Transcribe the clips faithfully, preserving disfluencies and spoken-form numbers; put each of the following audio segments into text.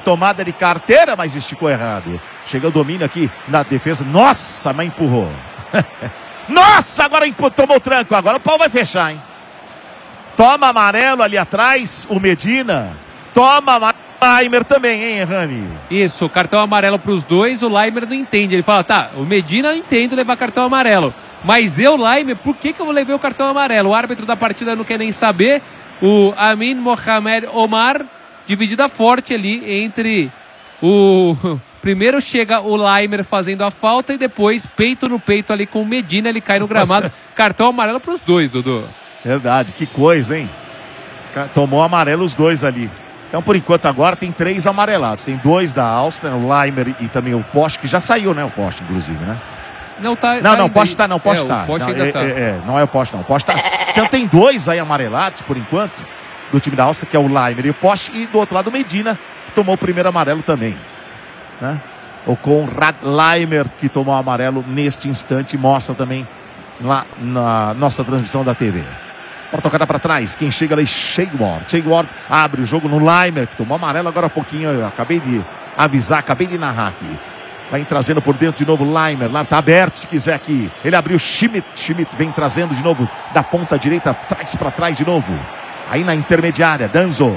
tomada de carteira, mas esticou errado. Chega o domínio aqui na defesa. Nossa, mas empurrou. Nossa, agora tomou o tranco. Agora o pau vai fechar, hein? Toma amarelo ali atrás, o Medina. Toma amarelo. Laimer também, hein, Rani? Isso, cartão amarelo para os dois. O Laimer não entende. Ele fala, tá, o Medina eu entendo levar cartão amarelo. Mas eu, Laimer, por que, que eu levei o cartão amarelo? O árbitro da partida não quer nem saber. O Amin Mohamed Omar, dividida forte ali entre o... Primeiro chega o Laimer fazendo a falta e depois peito no peito ali com o Medina. Ele cai no gramado. Cartão amarelo para os dois, Dudu. Verdade, que coisa, hein? Tomou amarelo os dois ali. Então, por enquanto, agora tem três amarelados. Tem dois da Áustria, o Laimer e também o Posch, que já saiu, né? O Posch, inclusive, né? Não, tá. Não, tá não, o Posch tá, não, o Posch é, tá. O Posch não, ainda é, tá. É, é, não é o Posch, não. O Posch tá. Então tem dois aí amarelados, por enquanto, do time da Áustria, que é o Laimer e o Posch. E do outro lado, o Medina, que tomou o primeiro amarelo também. Né? O Konrad Laimer, que tomou o amarelo neste instante, mostra também lá na nossa transmissão da T V. Bora tocada para trás, quem chega ali, Sheyward. Sheyward abre o jogo no Laimer, que tomou amarelo agora há pouquinho. Eu acabei de avisar, acabei de narrar aqui. Vai trazendo por dentro de novo o Laimer. Lá tá aberto se quiser aqui. Ele abriu Schmidt. Schmidt vem trazendo de novo da ponta direita, traz para trás de novo. Aí na intermediária, Danzo.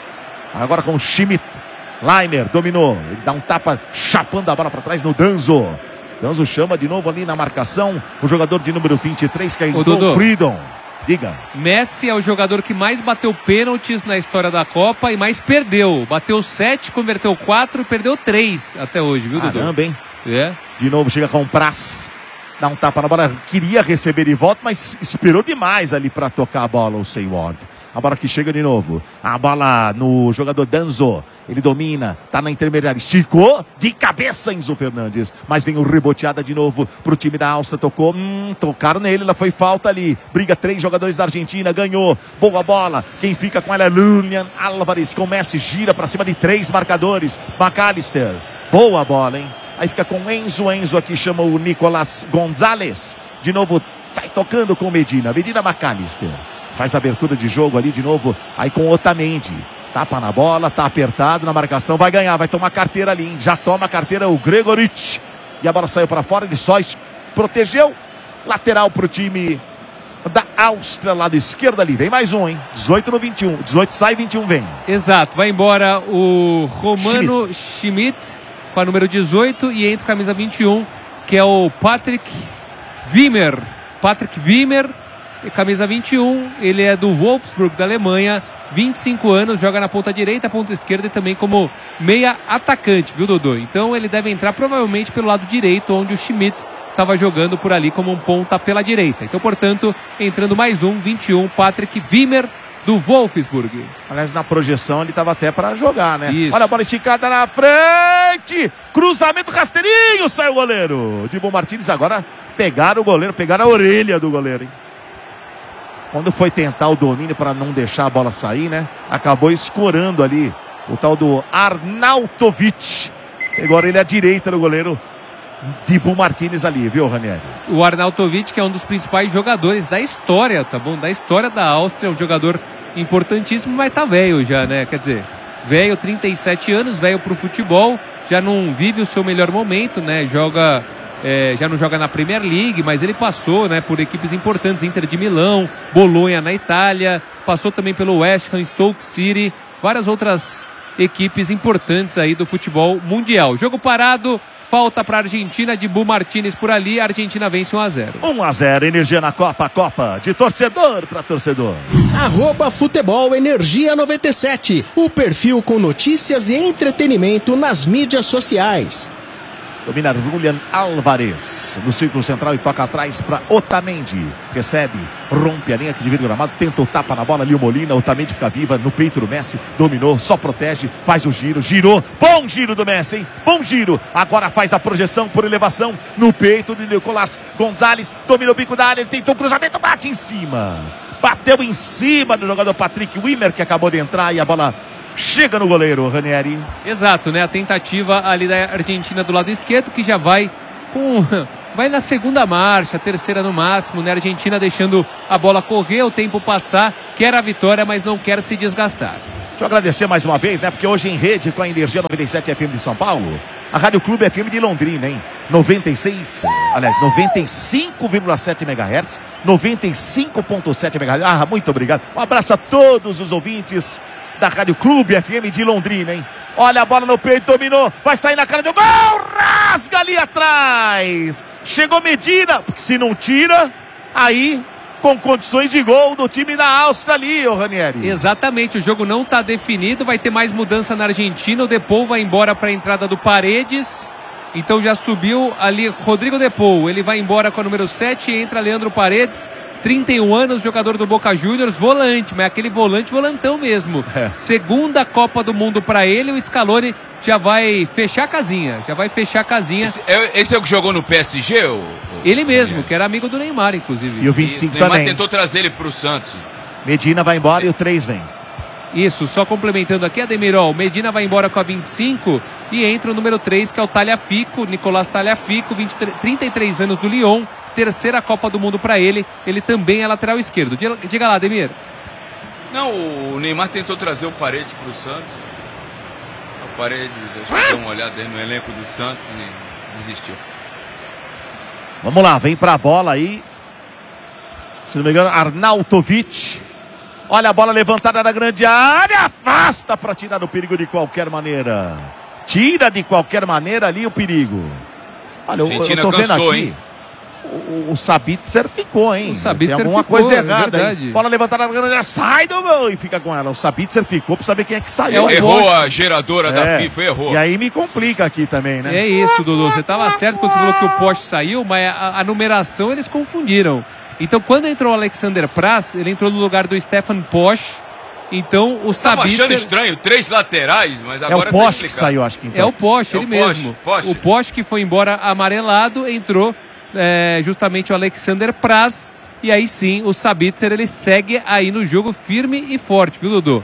Agora com o Schmidt. Laimer dominou. Ele dá um tapa chapando a bola para trás no Danzo. Danzo chama de novo ali na marcação o jogador de número vinte e três, que é o Freedom. Diga. Messi é o jogador que mais bateu pênaltis na história da Copa e mais perdeu. Bateu sete, converteu quatro e perdeu três até hoje, viu, Dudu? Caramba, hein? É. De novo chega com o Praz. Dá um tapa na bola. Queria receber de volta, mas esperou demais ali para tocar a bola o Sheyward. A bola que chega de novo. A bola no jogador Danzo. Ele domina, tá na intermediária. Esticou de cabeça Enzo Fernandes. Mas vem o reboteada de novo pro time da Áustria. Tocou, hum, tocaram nele, ela foi falta ali. Briga três jogadores da Argentina, ganhou. Boa bola. Quem fica com ela é Julian Álvares. Com o Messi, gira pra cima de três marcadores. McAllister. Boa bola, hein? Aí fica com Enzo. Enzo aqui chama o Nicolas Gonzalez. De novo, sai tocando com Medina. Medina McAllister. Faz a abertura de jogo ali de novo. Aí com Otamendi. Tapa na bola, tá apertado na marcação. Vai ganhar, vai tomar carteira ali, hein? Já toma carteira o Gregoric. E a bola saiu para fora, ele só protegeu. Lateral pro time da Áustria, lado esquerdo ali. Vem mais um, hein? dezoito no vinte e um. dezoito sai, vinte e um vem. Exato, vai embora o Romano Schmidt com a número dezoito e entra camisa vinte e um, que é o Patrick Wimmer. Patrick Wimmer, camisa vinte e um, ele é do Wolfsburg, da Alemanha, vinte e cinco anos, joga na ponta direita, ponta esquerda e também como meia atacante, viu, Dodô? Então ele deve entrar provavelmente pelo lado direito, onde o Schmidt estava jogando por ali como um ponta pela direita. Então, portanto, entrando mais um, vinte e um, Patrick Wimmer, do Wolfsburg. Aliás, na projeção ele estava até para jogar, né? Isso. Olha a bola esticada na frente, cruzamento rasteirinho, sai o goleiro. Dibu Martins agora pegaram o goleiro, pegaram a orelha do goleiro, hein? Quando foi tentar o domínio para não deixar a bola sair, né? Acabou escorando ali o tal do Arnautovic. Pegou a orelha direita do goleiro Dibu Martins ali, viu, Ranieri? O Arnautovic, que é um dos principais jogadores da história, tá bom? Da história da Áustria, um jogador importantíssimo, mas tá velho já, né? Quer dizer, velho, trinta e sete anos, velho pro futebol, já não vive o seu melhor momento, né? Joga... É, já não joga na Premier League, mas ele passou, né, por equipes importantes, Inter de Milão, Bolonha na Itália, passou também pelo West Ham, Stoke City, várias outras equipes importantes aí do futebol mundial. Jogo parado, falta para a Argentina, Dibu Martins por ali, a Argentina vence um a zero. um a zero, energia na Copa, Copa, de torcedor para torcedor. Arroba Futebol Energia noventa e sete, o perfil com notícias e entretenimento nas mídias sociais. Domina Julian Álvares no círculo central e toca atrás para Otamendi. Recebe, rompe a linha que divide o gramado, tenta o tapa na bola ali o Molina. Otamendi fica viva no peito do Messi, dominou, só protege, faz o giro, girou. Bom giro do Messi, hein? Bom giro. Agora faz a projeção por elevação no peito de Nicolas Gonzalez. Domina o bico da área, ele tentou o cruzamento, bate em cima. Bateu em cima do jogador Patrick Wimmer, que acabou de entrar, e a bola chega no goleiro, Ranieri. Exato, né? A tentativa ali da Argentina do lado esquerdo, que já vai com... vai na segunda marcha, terceira no máximo, né? A Argentina deixando a bola correr, o tempo passar, quer a vitória, mas não quer se desgastar. Deixa eu agradecer mais uma vez, né? Porque hoje em rede com a Energia noventa e sete F M de São Paulo, a Rádio Clube F M de Londrina, hein? noventa e seis, aliás, noventa e cinco vírgula sete megahertz, noventa e cinco vírgula sete megahertz. Ah, muito obrigado. Um abraço a todos os ouvintes da Rádio Clube F M de Londrina, hein? Olha a bola no peito, dominou, vai sair na cara do gol, rasga ali atrás. Chegou Medina, porque se não tira, aí com condições de gol do time da Áustria ali, ô Ranieri. Exatamente, o jogo não está definido, vai ter mais mudança na Argentina, o Depou vai embora para a entrada do Paredes, então já subiu ali Rodrigo Depou, ele vai embora com a número sete e entra Leandro Paredes, trinta e um anos, jogador do Boca Juniors, volante, mas aquele volante volantão mesmo. É. Segunda Copa do Mundo para ele, o Scaloni já vai fechar a casinha, já vai fechar a casinha. Esse é, esse é o que jogou no P S G? Ou, ele mesmo, que era amigo do Neymar, inclusive. E o vinte e cinco e o Neymar também. tentou trazer ele pro Santos. Medina vai embora e o três vem. Isso, só complementando aqui, Ademirol, Medina vai embora com a vinte e cinco e entra o número três, que é o Talhafico, Nicolás Talhafico, trinta e três anos do Lyon, terceira Copa do Mundo para ele, ele também é lateral esquerdo. Diga lá, Ademir. Não, o Neymar tentou trazer o Paredes pro Santos. O Paredes, acho que deu uma olhada aí no elenco do Santos e desistiu. Vamos lá, vem pra bola aí. Se não me engano, Arnautovic. Olha a bola levantada na grande área. Afasta para tirar o perigo de qualquer maneira. Tira de qualquer maneira ali o perigo. Olha, eu, eu tô vendo aqui. Hein? O, o Sabitzer ficou, hein? O Sabitzer Tem alguma ficou, coisa errada é aí. Bola levantada na grande área. Sai do gol e fica com ela. O Sabitzer ficou pra saber quem é que saiu. É, errou a geradora é. da FIFA, errou. E aí me complica aqui também, né? É isso, Dudu. Você tava certo quando você falou que o Poste saiu, mas a, a numeração eles confundiram. Então, quando entrou o Alexander Praz, ele entrou no lugar do Stefan Posch. Então, o Sabitzer... Estava achando estranho, três laterais, mas agora é o Posch que saiu, acho que então. É o Posch, é ele o mesmo. Posch. O Posch que foi embora amarelado, entrou é, justamente o Alexander Praz. E aí sim, o Sabitzer, ele segue aí no jogo firme e forte, viu, Dudu?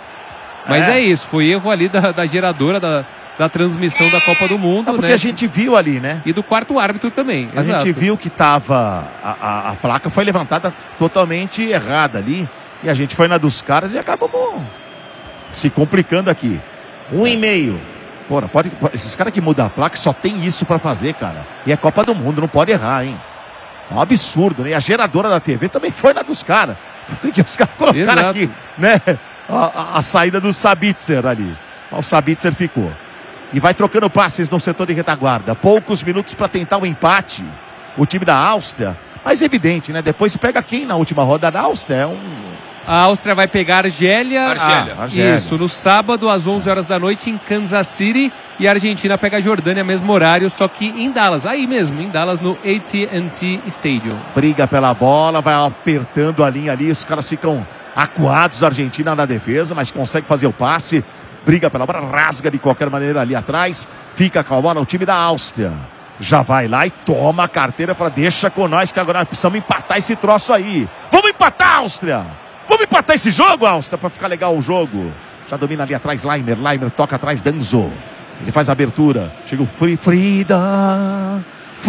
Mas é, é isso, foi erro ali da, da geradora, da... da transmissão da Copa do Mundo, é porque né? a gente viu ali, né? E do quarto árbitro também. A exato. gente viu que tava... A, a, a placa foi levantada totalmente errada ali. E a gente foi na dos caras e acabamos se complicando aqui. Um e meio. Porra, pode, esses caras que mudam a placa só tem isso pra fazer, cara. E é Copa do Mundo, não pode errar, hein? É um absurdo, né? E a geradora da T V também foi na dos caras. Porque os caras colocaram exato. aqui, né? A, a, a saída do Sabitzer ali. O Sabitzer ficou. E vai trocando passes no setor de retaguarda. Poucos minutos para tentar o empate. O time da Áustria. Mas evidente, né? Depois pega quem na última roda da Áustria? É um... A Áustria vai pegar a Argélia. Argélia. Ah, Argélia. Isso, no sábado às onze horas da noite em Kansas City. E a Argentina pega a Jordânia, mesmo horário, só que em Dallas. Aí mesmo, em Dallas, no A T and T Stadium. Briga pela bola, vai apertando a linha ali. Os caras ficam acuados, a Argentina na defesa, mas consegue fazer o passe. Briga pela bola, rasga de qualquer maneira ali atrás. Fica com a bola o time da Áustria. Já vai lá e toma a carteira. Fala, deixa com nós que agora nós precisamos empatar esse troço aí. Vamos empatar, Áustria! Vamos empatar esse jogo, Áustria, para ficar legal o jogo. Já domina ali atrás, Leimer. Leimer toca atrás, Danzo. Ele faz a abertura. Chega o Free, Frida.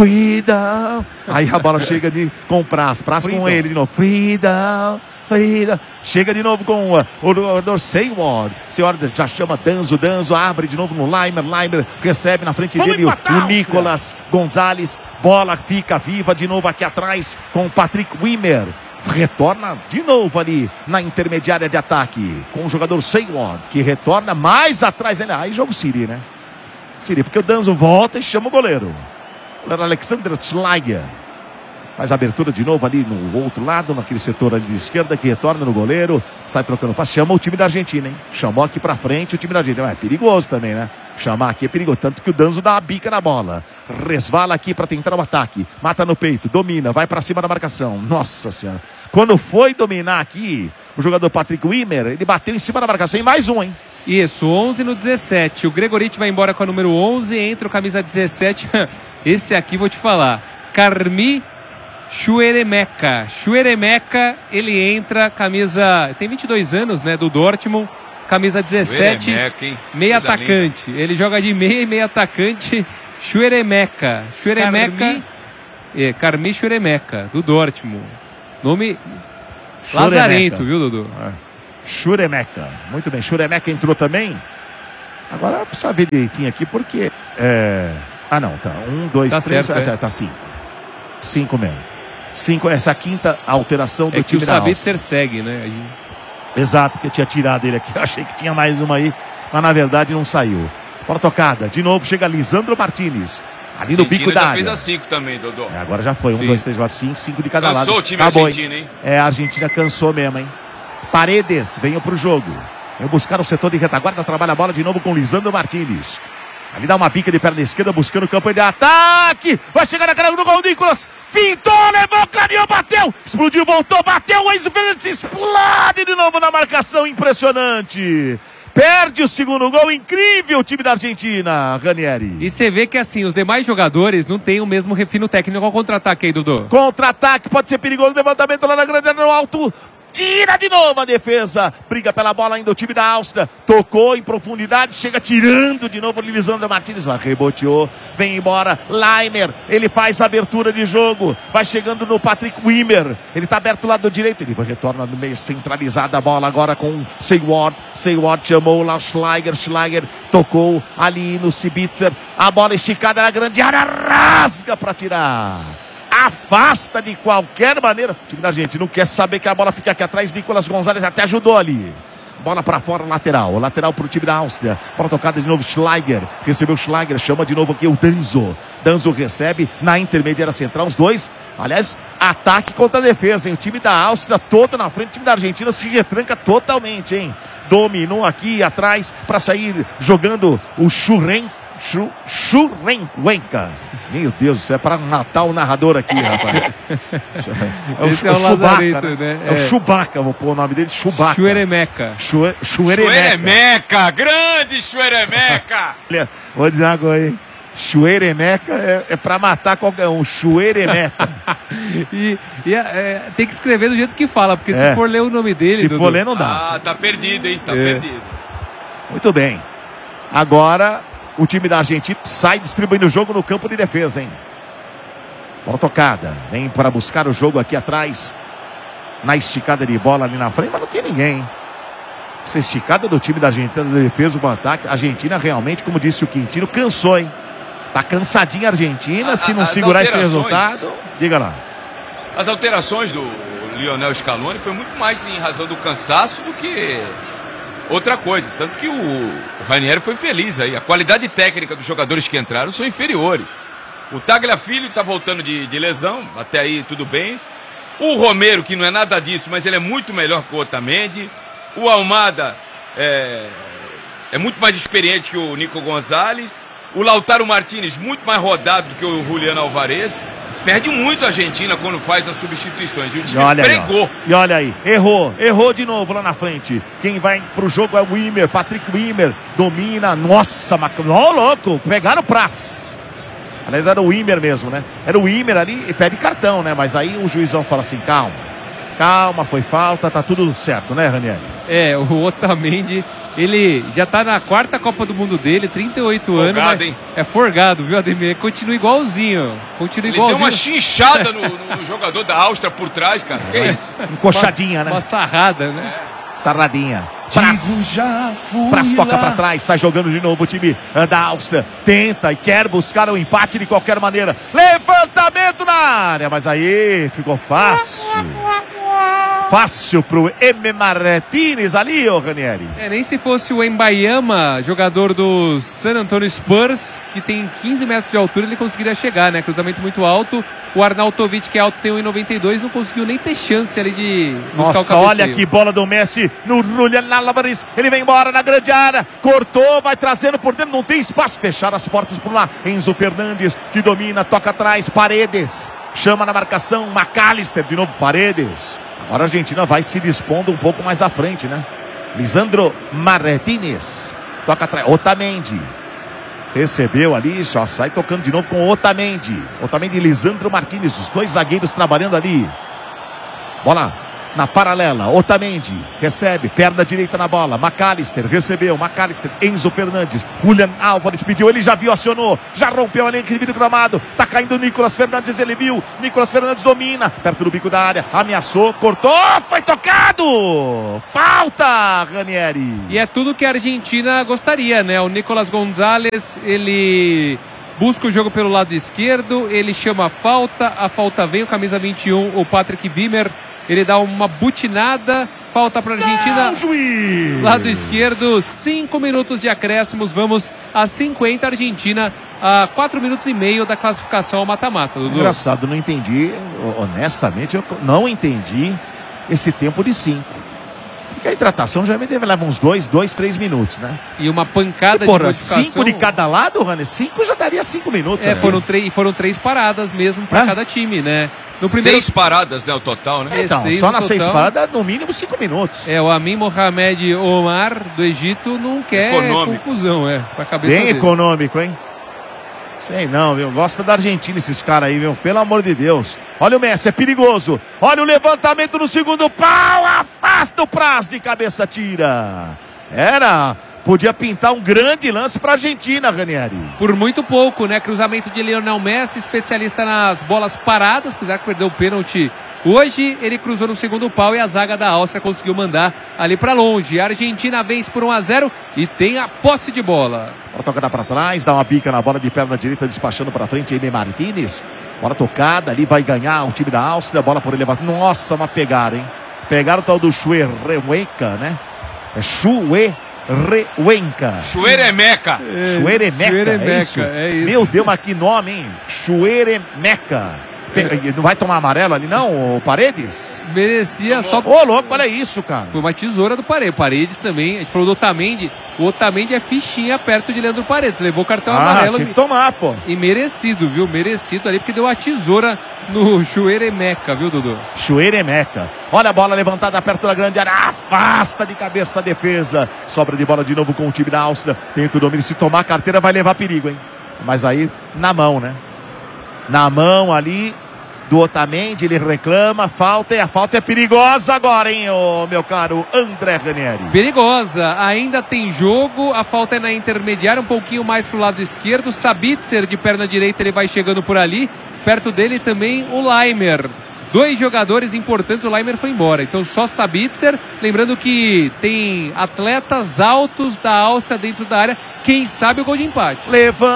Frida. Aí a bola chega ali com o Praz. Praz com ele de novo. Frida. Frida. Chega de novo com uh, o jogador Seiward. Seiward já chama Danzo. Danzo abre de novo no Leimer. Leimer recebe na frente Vamos dele empatar, o Nicolas Gonzalez. Bola fica viva de novo aqui atrás com o Patrick Wimmer. Retorna de novo ali na intermediária de ataque com o jogador Seiward, que retorna mais atrás ainda. Aí jogo Siri, né? Siri, porque o Danzo volta e chama o goleiro. O goleiro Alexander Schleiger. Faz a abertura de novo ali no outro lado, naquele setor ali de esquerda, que retorna no goleiro. Sai trocando passe. Chama o time da Argentina, hein? Chamou aqui pra frente o time da Argentina. É perigoso também, né? Chamar aqui é perigoso. Tanto que o Danzo dá uma bica na bola. Resvala aqui pra tentar o ataque. Mata no peito, domina, vai pra cima da marcação. Nossa Senhora. Quando foi dominar aqui, o jogador Patrick Wimmer, ele bateu em cima da marcação. E mais um, hein? Isso, onze no dezessete. O Gregoriti vai embora com a número onze. Entra o camisa dezessete. Esse aqui vou te falar. Carmi Chueremeca. Chueremeca, ele entra, camisa... Tem vinte e dois anos, né? Do Dortmund. Camisa dezessete, meia atacante. Linda. Ele joga de meia e meia atacante. Chueremeca. Chueremeca. É, Carmi Chueremeca, do Dortmund. Nome Lazarento, viu, Dudu? É. Churemeca. Muito bem, Churemeca entrou também. Agora precisa ver direitinho aqui, porque... É... Ah, não, tá. Um, dois, Tá três... certo, ah, tá, é. tá cinco. Cinco mesmo. Cinco, essa quinta alteração do É que time o da Áustria. Sabitzer segue, né? Aí- Exato, porque eu tinha tirado ele aqui. Eu achei que tinha mais uma aí, mas na verdade não saiu. Bola tocada. De novo chega Lisandro Martinez. Ali no bico da já área. fez a cinco também, Dodô. É, agora já foi. Um, Sim. dois, três, quatro, cinco. Cinco de cada lado. Cansou o time Acabou, argentino, hein? É, a Argentina cansou mesmo, hein? Paredes, venham pro jogo. Vem buscar o setor de retaguarda. Trabalha a bola de novo com Lisandro Martinez. Ali dá uma bica de perna esquerda, buscando o campo de ataque. Vai chegar na cara do gol, Nicolas. Fintou, levou, clareou, bateu. Explodiu, voltou, bateu. O Enzo Fernandes explode de novo na marcação. Impressionante. Perde o segundo gol, incrível o time da Argentina, Ranieri. E você vê que assim, os demais jogadores não têm o mesmo refino técnico ao contra-ataque aí, Dudu. Contra-ataque, pode ser perigoso, levantamento lá na grande área, no alto. Tira de novo a defesa. Briga pela bola ainda o time da Áustria. Tocou em profundidade, chega tirando de novo o Lisandro Martinez. Vai, reboteou, vem embora. Leimer, ele faz a abertura de jogo. Vai chegando no Patrick Wimmer. Ele tá aberto do lado direito. Ele retorna no meio, centralizada a bola agora com Seiward. Seiward chamou lá o Schleiger. Schleiger tocou ali no Sabitzer. A bola esticada na grande área. Rasga para tirar. Afasta de qualquer maneira. O time da Argentina não quer saber que a bola fica aqui atrás. Nicolas Gonzalez até ajudou ali. Bola para fora, lateral. Lateral para o time da Áustria. Bola tocada de novo, Schleiger. Recebeu Schleiger, chama de novo aqui o Danzo. Danzo recebe na intermediária central. Os dois, aliás, ataque contra a defesa, hein? O time da Áustria todo na frente. O time da Argentina se retranca totalmente, hein? Dominou aqui atrás para sair jogando o Churren. Churencuenca. Meu Deus, isso é para matar o narrador aqui, rapaz. É o, Esse é o Chewbacca, Lazarento, né? né? É o É. Chewbacca, vou pôr o nome dele, Chewbacca. Chueremeca. Chue- Chueremeca. Chueremeca, grande Chueremeca. Olha, vou dizer uma coisa, hein? Chueremeca é, é para matar qualquer um. Chueremeca. E, e é, tem que escrever do jeito que fala, porque É. se for ler o nome dele, Se Dudu, for ler, não dá. Ah, tá perdido, hein? Tá É. perdido. Muito bem. Agora, o time da Argentina sai distribuindo o jogo no campo de defesa, hein? Bola tocada. Vem para buscar o jogo aqui atrás. Na esticada de bola ali na frente, mas não tem ninguém, hein? Essa esticada do time da Argentina, da defesa, o ataque. A Argentina realmente, como disse o Quintino, cansou, hein? Tá cansadinha a Argentina. A- Se não as segurar esse alterações. resultado, diga lá. As alterações do Lionel Scaloni foi muito mais em razão do cansaço do que outra coisa. Tanto que o, o Ranieri foi feliz aí. A qualidade técnica dos jogadores que entraram são inferiores. O Tagliafico está voltando de, de lesão, até aí tudo bem. O Romero, que não é nada disso, mas ele é muito melhor que o Otamendi. O Almada é, é muito mais experiente que o Nico Gonzalez. O Lautaro Martinez, muito mais rodado do que o Juliano Alvarez. Perde muito a Argentina quando faz as substituições. E o E time olha, aí, ó. pregou. E olha aí, errou, errou de novo lá na frente. Quem vai pro jogo é o Wimmer, Patrick Wimmer, domina, nossa, mas, ó, louco, pegaram o Praz. Aliás, era o Wimmer mesmo, né? Era o Wimmer ali e pede cartão, né? Mas aí o juizão fala assim, calma, calma, foi falta, tá tudo certo, né, Ranieri? É, o Otamendi, ele já tá na quarta Copa do Mundo dele, trinta e oito anos. Folgado, mas hein? É forgado, viu, Ademir? Continua igualzinho. Continua Ele igualzinho. deu uma chinchada no, no- no jogador da Áustria por trás, cara. Que isso? Encoxadinha, né? Uma sarrada, né? Sarradinha. Praz. Praz toca pra trás, sai jogando de novo o time eh, da Áustria. Tenta e quer buscar o empate de qualquer maneira. Levantamento na área, mas aí ficou fácil. Fácil pro M. Martinez ali, ô Ranieri. É, nem se fosse o Embayama, jogador do San Antonio Spurs, que tem quinze metros de altura, ele conseguiria chegar, né? Cruzamento muito alto. O Arnautovic, que é alto, tem um e noventa e dois, não conseguiu nem ter chance ali de buscar o Nossa, cabeceio. olha que bola do Messi no Julian Álvares. Ele vem embora na grande área, cortou, vai trazendo por dentro, não tem espaço. Fechar as portas por lá. Enzo Fernandes que domina, toca atrás. Paredes chama na marcação. McAllister de novo, Paredes. Agora a Argentina vai se dispondo um pouco mais à frente, né? Lisandro Martinez toca atrás. Otamendi recebeu ali, só sai tocando de novo com Otamendi. Otamendi e Lisandro Martinez, os dois zagueiros trabalhando ali. Bola Na paralela, Otamendi recebe, perna direita na bola, McAllister recebeu, McAllister, Enzo Fernandes, Julian Álvares pediu, ele já viu, acionou, já rompeu a linha que divide o gramado, tá caindo o Nicolas Fernandes, ele viu, Nicolas Fernandes domina, perto do bico da área, ameaçou, cortou, foi tocado! Falta, Ranieri! E é tudo que a Argentina gostaria, né? O Nicolas Gonzalez, ele busca o jogo pelo lado esquerdo, ele chama a falta, a falta vem, o camisa vinte e um, o Patrick Wimmer, ele dá uma butinada, falta para a Argentina. Não, juiz! Lado esquerdo, cinco minutos de acréscimos, vamos a cinquenta, Argentina a quatro minutos e meio da classificação ao mata-mata. Engraçado, não entendi, honestamente, eu não entendi esse tempo de cinco. Porque a hidratação já deve levar uns dois, dois, três minutos, né? E uma pancada e, porra, de modificação. Cinco de cada lado, Rani? Cinco já daria cinco minutos. É, foram, três, foram três paradas mesmo para cada time, né? No primeiro... Seis paradas, né, o total, né? Então, seis só nas seis total. paradas, no mínimo cinco minutos. É, o Amin Mohamed Omar, do Egito, não quer econômico. confusão, é, pra cabeça Bem dele. econômico, hein? Sei não, viu? Gosta da Argentina esses caras aí, viu? Pelo amor de Deus. Olha o Messi, é perigoso. Olha o levantamento no segundo pau. Afasta o Praz de cabeça, tira. Era... Podia pintar um grande lance para a Argentina, Ranieri. Por muito pouco, né? Cruzamento de Lionel Messi, especialista nas bolas paradas, apesar que perdeu o pênalti. Hoje ele cruzou no segundo pau e a zaga da Áustria conseguiu mandar ali para longe. A Argentina vence por um a zero e tem a posse de bola. Bola tocada para trás, dá uma bica na bola de perna direita, despachando para frente, Emi Martinez. Bola tocada, ali vai ganhar o time da Áustria, bola por elevado. Nossa, mas pegaram, hein? Pegaram o tal do Chueremeca, né? É Chue Rewenka. Chueremeca. É, Chueremeca, Chueremeca, é isso? é isso. Meu Deus, mas que nome, hein? Chueremeca. É. Não vai tomar amarelo ali não, o Paredes? Merecia só... Ô, louco, olha isso, cara. Foi uma tesoura do Paredes. Paredes também, a gente falou do Otamendi. O Otamendi é fichinha perto de Leandro Paredes. Levou o cartão ah, amarelo. Tinha que tomar, pô. E merecido, viu? Merecido ali, porque deu a tesoura no Chueremeca, viu, Dudu? Chueremeca. Olha a bola levantada perto da grande área. Afasta de cabeça a defesa. Sobra de bola de novo com o time da Áustria. Tenta o domínio. Se tomar a carteira vai levar perigo, hein? Mas aí, na mão, né? Na mão ali do Otamendi, ele reclama, falta, e a falta é perigosa agora, hein, ô, meu caro André Ranieri. Perigosa, ainda tem jogo, a falta é na intermediária, um pouquinho mais pro lado esquerdo, Sabitzer de perna direita, ele vai chegando por ali, perto dele também o Laimer. Dois jogadores importantes, o Laimer foi embora, então só Sabitzer, lembrando que tem atletas altos da Áustria dentro da área, quem sabe o gol de empate.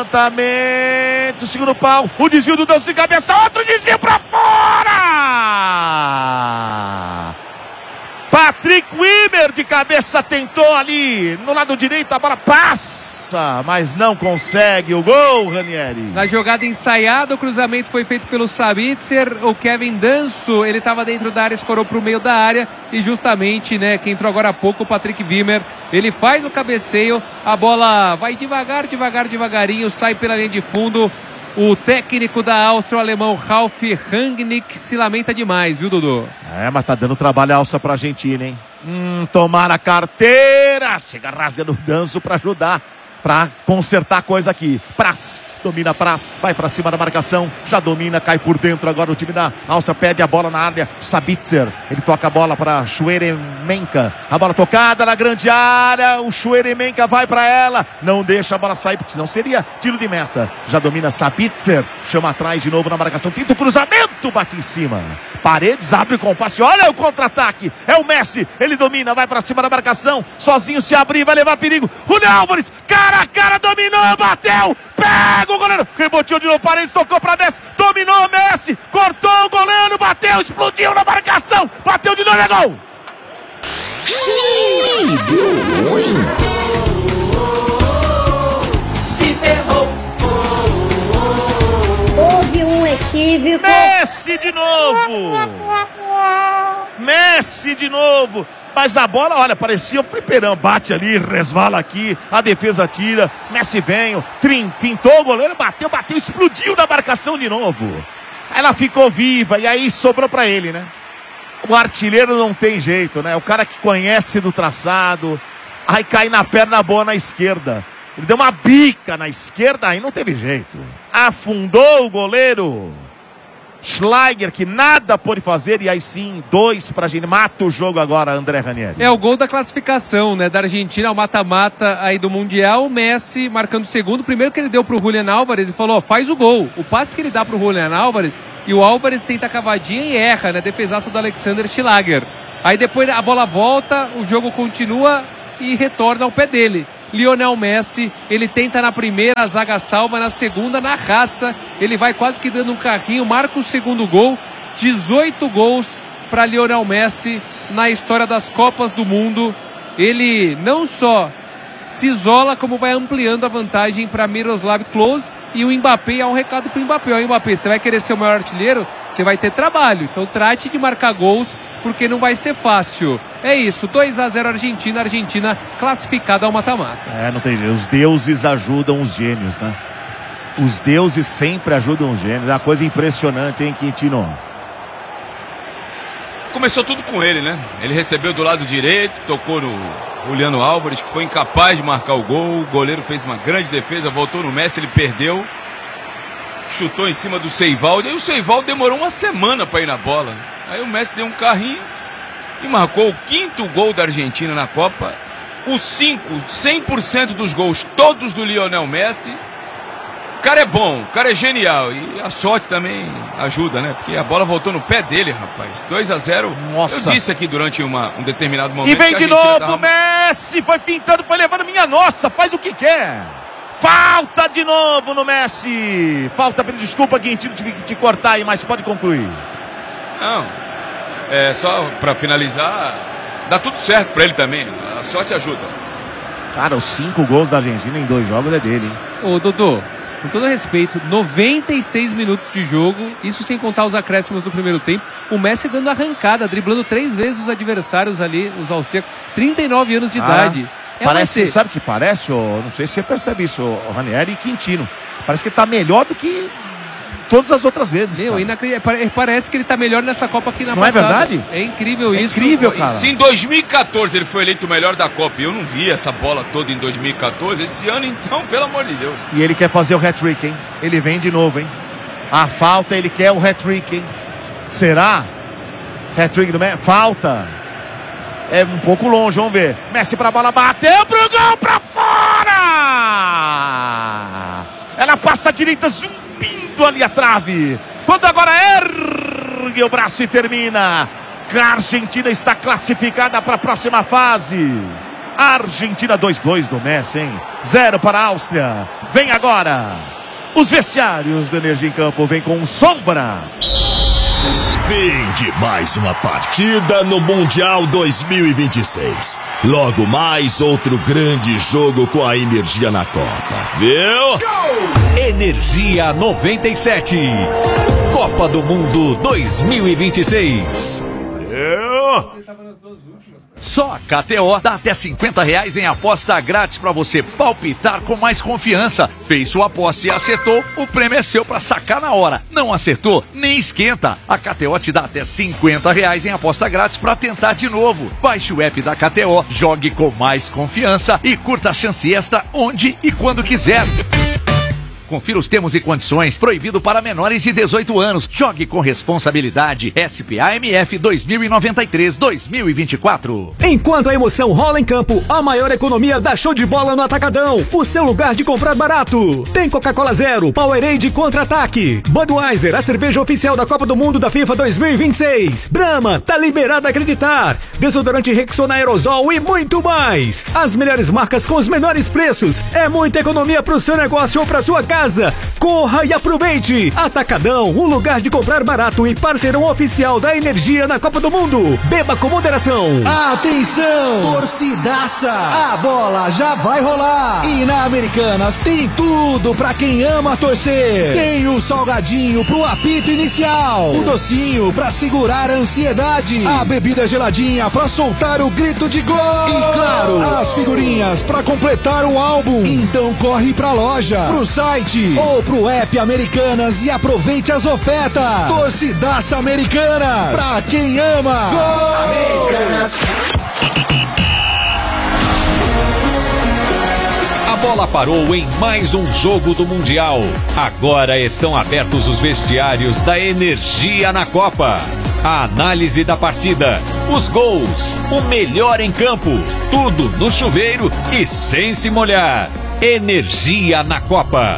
Levantamento, segundo pau, o desvio do Danço de cabeça, outro desvio pra fora! Patrick Wimmer de cabeça tentou ali, no lado direito a bola passa, mas não consegue o gol, Ranieri. Na jogada ensaiada, o cruzamento foi feito pelo Sabitzer, o Kevin Danso, ele estava dentro da área, escorou para o meio da área e justamente, né, quem entrou agora há pouco, o Patrick Wimmer, ele faz o cabeceio, a bola vai devagar, devagar, devagarinho, sai pela linha de fundo. O técnico da Áustria, o alemão Ralf Rangnick, se lamenta demais, viu, Dudu? É, mas tá dando trabalho a Áustria pra Argentina, hein? Hum, tomar a carteira! Chega rasgando o Danço pra ajudar, pra consertar a coisa aqui. Praz, domina Praz, vai pra cima da marcação, já domina, cai por dentro agora o time da Áustria, pede a bola na área, Sabitzer, ele toca a bola pra Chueremenka, a bola tocada na grande área, o Chueremenka vai pra ela, não deixa a bola sair, porque senão seria tiro de meta, já domina Sabitzer, chama atrás de novo na marcação, tenta o cruzamento, bate em cima, Paredes abre com o passe, olha o contra-ataque, é o Messi, ele domina, vai pra cima da marcação, sozinho se abrir, vai levar perigo, Julián Álvares, cara a cara, dominou, bateu, pega o goleiro, reboteou de novo, Paredes, tocou pra Messi, dominou Messi, cortou o goleiro, bateu, explodiu na marcação, bateu de novo, é gol! Xiii, deu ruim. Se ferrou. Houve um equívoco. Messi de novo! Messi de novo! Mas a bola, olha, parecia o fliperão. Bate ali, resvala aqui, a defesa tira. Messi vem, trim, fintou o goleiro, bateu, bateu, explodiu na marcação de novo. Ela ficou viva e aí sobrou pra ele, né? O artilheiro não tem jeito, né? O cara que conhece do traçado, aí cai na perna boa na esquerda. Ele deu uma bica na esquerda, aí não teve jeito. Afundou o goleiro. Schlager, que nada pôde fazer, e aí sim, dois pra Argentina. Mata o jogo agora, André Ranieri. É o gol da classificação, né, da Argentina, o mata-mata aí do Mundial. O Messi marcando o segundo. Primeiro que ele deu pro Julián Álvares e falou, ó, faz o gol. O passe que ele dá pro Julián Álvares, e o Álvares tenta a cavadinha e erra, né, defesaço do Alexander Schlager. Aí depois a bola volta, o jogo continua e retorna ao pé dele. Lionel Messi, ele tenta na primeira, a zaga salva, na segunda, na raça, ele vai quase que dando um carrinho, marca o segundo gol. dezoito gols para Lionel Messi na história das Copas do Mundo. Ele não só se isola, como vai ampliando a vantagem para Miroslav Klose. E o Mbappé, há um recado para o Mbappé. Ó, Mbappé, você vai querer ser o maior artilheiro? Você vai ter trabalho. Então trate de marcar gols, porque não vai ser fácil. É isso, dois a zero Argentina, Argentina classificada ao mata-mata. É, não tem jeito. Os deuses ajudam os gênios, né? Os deuses sempre ajudam os gênios. É uma coisa impressionante, hein, Quintino? Começou tudo com ele, né? Ele recebeu do lado direito, tocou no Julián Álvares, que foi incapaz de marcar o gol. O goleiro fez uma grande defesa, voltou no Messi, ele perdeu. Chutou em cima do Seivaldo. E o Seivaldo demorou uma semana para ir na bola. Aí o Messi deu um carrinho e marcou o quinto gol da Argentina na Copa. Os cinco, cem por cento dos gols, todos do Lionel Messi. O cara é bom, o cara é genial. E a sorte também ajuda, né? Porque a bola voltou no pé dele, rapaz. dois a zero. Nossa. Eu disse aqui durante uma, um determinado momento. E vem de novo, tava... Messi foi fintando, foi levando, minha nossa, faz o que quer. Falta de novo no Messi. Falta, desculpa, Quintino, tive que te cortar aí, mas pode concluir. Não, é só pra finalizar, dá tudo certo pra ele também, a sorte ajuda. Cara, os cinco gols da Argentina em dois jogos é dele, hein? Ô, Dodô, com todo respeito, noventa e seis minutos de jogo, isso sem contar os acréscimos do primeiro tempo, o Messi dando arrancada, driblando três vezes os adversários ali, os austríacos, trinta e nove anos de ah, idade. É parece, sabe o que parece? Oh, não sei se você percebe isso, oh, Ranieri e Quintino. Parece que ele tá melhor do que todas as outras vezes. Meu, inacri... parece que ele tá melhor nessa Copa aqui na não passada. Não é verdade? É incrível é isso. Incrível, cara. Se em dois mil e quatorze ele foi eleito o melhor da Copa e eu não vi essa bola toda em dois mil e quatorze, esse ano então, pelo amor de Deus. E ele quer fazer o hat-trick, hein? Ele vem de novo, hein? A falta, ele quer o hat-trick, hein? Será? Hat-trick do Messi? Falta. É um pouco longe, vamos ver. Messi pra bola, bateu pro gol, pra fora! Ela passa à direita, zumbindo ali a trave. Quando agora ergue o braço e termina. A Argentina está classificada para a próxima fase. Argentina dois a dois do Messi, hein? Zero para a Áustria. Vem agora. Os vestiários do Energia em Campo vem com sombra. Fim de mais uma partida no Mundial dois mil e vinte e seis. Logo mais outro grande jogo com a Energia na Copa. Viu? Go! Energia noventa e sete. Copa do Mundo dois mil e vinte e seis. Eu... Só a K T O dá até cinquenta reais em aposta grátis para você palpitar com mais confiança. Fez sua aposta e acertou, o prêmio é seu para sacar na hora. Não acertou? Nem esquenta. A K T O te dá até cinquenta reais em aposta grátis para tentar de novo. Baixe o app da K T O, jogue com mais confiança e curta a chance extra onde e quando quiser. Confira os termos e condições. Proibido para menores de dezoito anos. Jogue com responsabilidade. S P A M F dois mil e noventa e três dois mil e vinte e quatro. Enquanto a emoção rola em campo, a maior economia dá show de bola no Atacadão. O seu lugar de comprar barato. Tem Coca-Cola Zero, Powerade Contra-Ataque, Budweiser, a cerveja oficial da Copa do Mundo da FIFA dois mil e vinte e seis. Brahma, tá liberado a acreditar. Desodorante Rexona Aerosol e muito mais. As melhores marcas com os menores preços. É muita economia pro seu negócio ou pra sua casa. Casa. Corra e aproveite! Atacadão, um lugar de comprar barato e parceirão oficial da Energia na Copa do Mundo. Beba com moderação. Atenção! Torcidaça! A bola já vai rolar! E na Americanas tem tudo pra quem ama torcer. Tem o salgadinho pro apito inicial, o docinho pra segurar a ansiedade, a bebida geladinha pra soltar o grito de gol e, claro, as figurinhas pra completar o álbum. Então corre pra loja, pro site ou pro app Americanas e aproveite as ofertas. Torcidaça Americanas, pra quem ama. Gol! Americanas. A bola parou em mais um jogo do Mundial. Agora estão abertos os vestiários da Energia na Copa. A análise da partida, os gols, o melhor em campo, tudo no chuveiro e sem se molhar. Energia na Copa.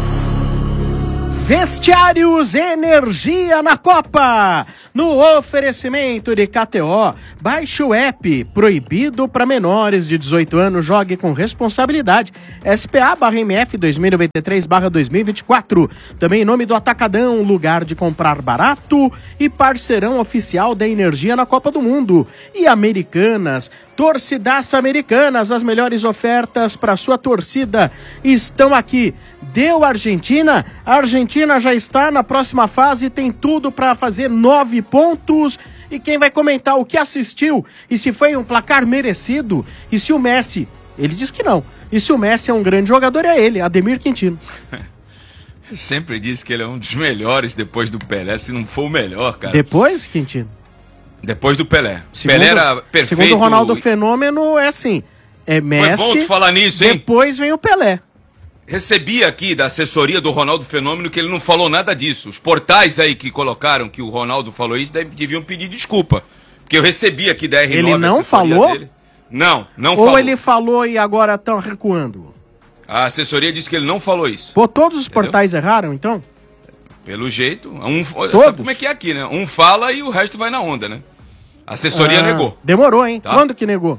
Vestiários Energia na Copa. No oferecimento de K T O, baixe o app, proibido para menores de dezoito anos, jogue com responsabilidade. S P A barra M F dois mil e noventa e três barra dois mil e vinte e quatro. Também em nome do Atacadão, lugar de comprar barato e parceirão oficial da Energia na Copa do Mundo. E Americanas, Torcidaça Americanas, as melhores ofertas para sua torcida estão aqui. Deu Argentina, a Argentina já está na próxima fase, tem tudo para fazer nove pontos. E quem vai comentar o que assistiu e se foi um placar merecido e se o Messi, ele diz que não, e se o Messi é um grande jogador é ele, Ademir Quintino. Eu sempre disse que ele é um dos melhores depois do Pelé, se não for o melhor, cara. Depois, Quintino? Depois do Pelé. Segundo, Pelé era perfeito. Segundo o Ronaldo Fenômeno, é assim, é Messi, foi bom tu falar nisso, hein? Depois vem o Pelé. Recebi aqui da assessoria do Ronaldo Fenômeno que ele não falou nada disso. Os portais aí que colocaram que o Ronaldo falou isso deviam pedir desculpa. Porque eu recebi aqui da R nove. Ele não falou? Dele. Não, não Ou falou. Ou ele falou e agora estão recuando? A assessoria disse que ele não falou isso. Pô, todos os Entendeu? portais erraram, então? Pelo jeito. Um, sabe como é que é aqui, né? Um fala e o resto vai na onda, né? A assessoria ah, negou. Demorou, hein? Tá? Quando que negou?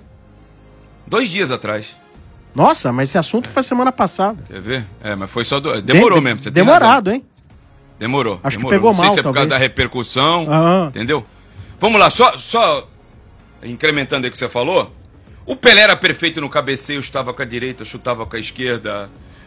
Dois dias atrás. Nossa, mas esse assunto é. foi semana passada. Quer ver? É, mas foi só... Do... Demorou de, mesmo. Você demorado, hein? Demorou. Acho demorou. que pegou Não sei mal, se é por talvez. causa da repercussão, ah. entendeu? Vamos lá, só, só incrementando aí o que você falou. O Pelé era perfeito no cabeceio, chutava com a direita, chutava com a esquerda,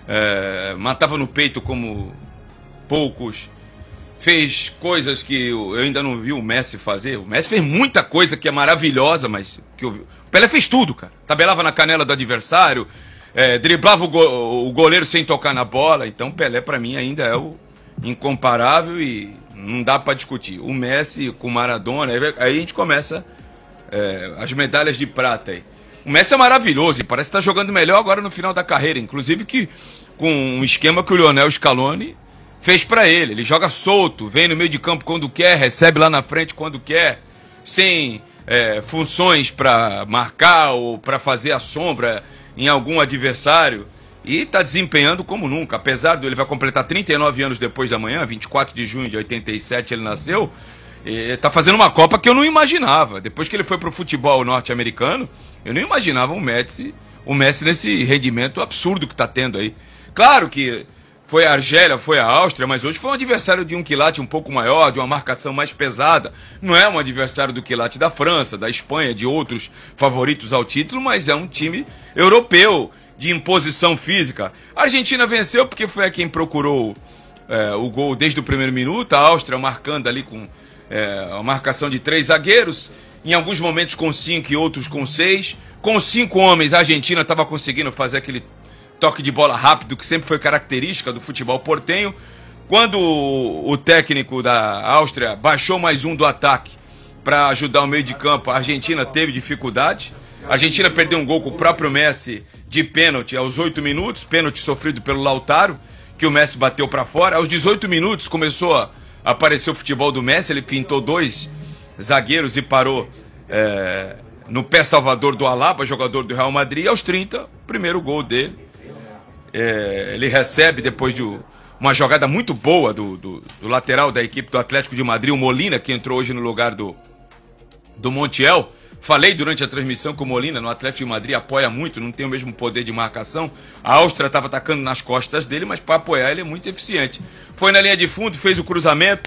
é, matava no peito como poucos. Fez coisas que eu ainda não vi o Messi fazer. O Messi fez muita coisa que é maravilhosa, mas que eu... o Pelé fez tudo, cara. Tabelava na canela do adversário, é, driblava o, go... o goleiro sem tocar na bola. Então o Pelé, pra mim, ainda é o incomparável e não dá pra discutir. O Messi com o Maradona, aí a gente começa é, as medalhas de prata aí. O Messi é maravilhoso e parece que tá jogando melhor agora no final da carreira. Inclusive que com um esquema que o Lionel Scaloni fez pra ele. Ele joga solto, vem no meio de campo quando quer, recebe lá na frente quando quer, sem é, funções pra marcar ou pra fazer a sombra em algum adversário. E tá desempenhando como nunca. Apesar de ele vai completar trinta e nove anos depois da manhã, vinte e quatro de junho de oitenta e sete ele nasceu, e tá fazendo uma Copa que eu não imaginava. Depois que ele foi pro futebol norte-americano, eu não imaginava o Messi, o Messi nesse rendimento absurdo que tá tendo aí. Claro que foi a Argélia, foi a Áustria, mas hoje foi um adversário de um quilate um pouco maior, de uma marcação mais pesada. Não é um adversário do quilate da França, da Espanha, de outros favoritos ao título, mas é um time europeu, de imposição física. A Argentina venceu porque foi a quem procurou é, o gol desde o primeiro minuto, a Áustria marcando ali com é, a marcação de três zagueiros, em alguns momentos com cinco e outros com seis. Com cinco homens, a Argentina estava conseguindo fazer aquele toque de bola rápido que sempre foi característica do futebol portenho. Quando o, o técnico da Áustria baixou mais um do ataque para ajudar o meio de campo, a Argentina teve dificuldade. A Argentina perdeu um gol com o próprio Messi de pênalti aos oito minutos, pênalti sofrido pelo Lautaro, que o Messi bateu para fora. Aos dezoito minutos começou a aparecer o futebol do Messi, ele pintou dois zagueiros e parou é, no pé salvador do Alaba, jogador do Real Madrid. Aos trinta, primeiro gol dele. É, ele recebe depois de uma jogada muito boa do, do, do lateral da equipe do Atlético de Madrid, o Molina, que entrou hoje no lugar do, do Montiel. Falei durante a transmissão que o Molina no Atlético de Madrid apoia muito, não tem o mesmo poder de marcação. A Áustria estava atacando nas costas dele, mas para apoiar ele é muito eficiente. Foi na linha de fundo, fez o cruzamento.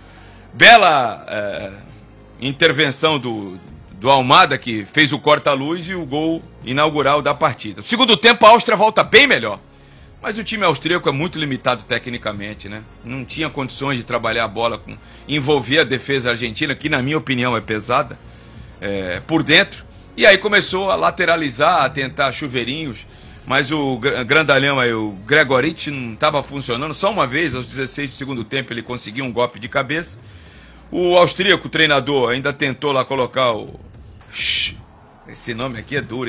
Bela é, intervenção do, do Almada, que fez o corta-luz e o gol inaugural da partida. No segundo tempo, a Áustria volta bem melhor. Mas o time austríaco é muito limitado tecnicamente, né? Não tinha condições de trabalhar a bola, com envolver a defesa argentina, que na minha opinião é pesada, é, por dentro. E aí começou a lateralizar, a tentar chuveirinhos. Mas o grandalhão aí, o Gregorich, não estava funcionando. Só uma vez, aos dezesseis do segundo tempo, ele conseguiu um golpe de cabeça. O austríaco, o treinador, ainda tentou lá colocar o... Esse nome aqui é duro, hein?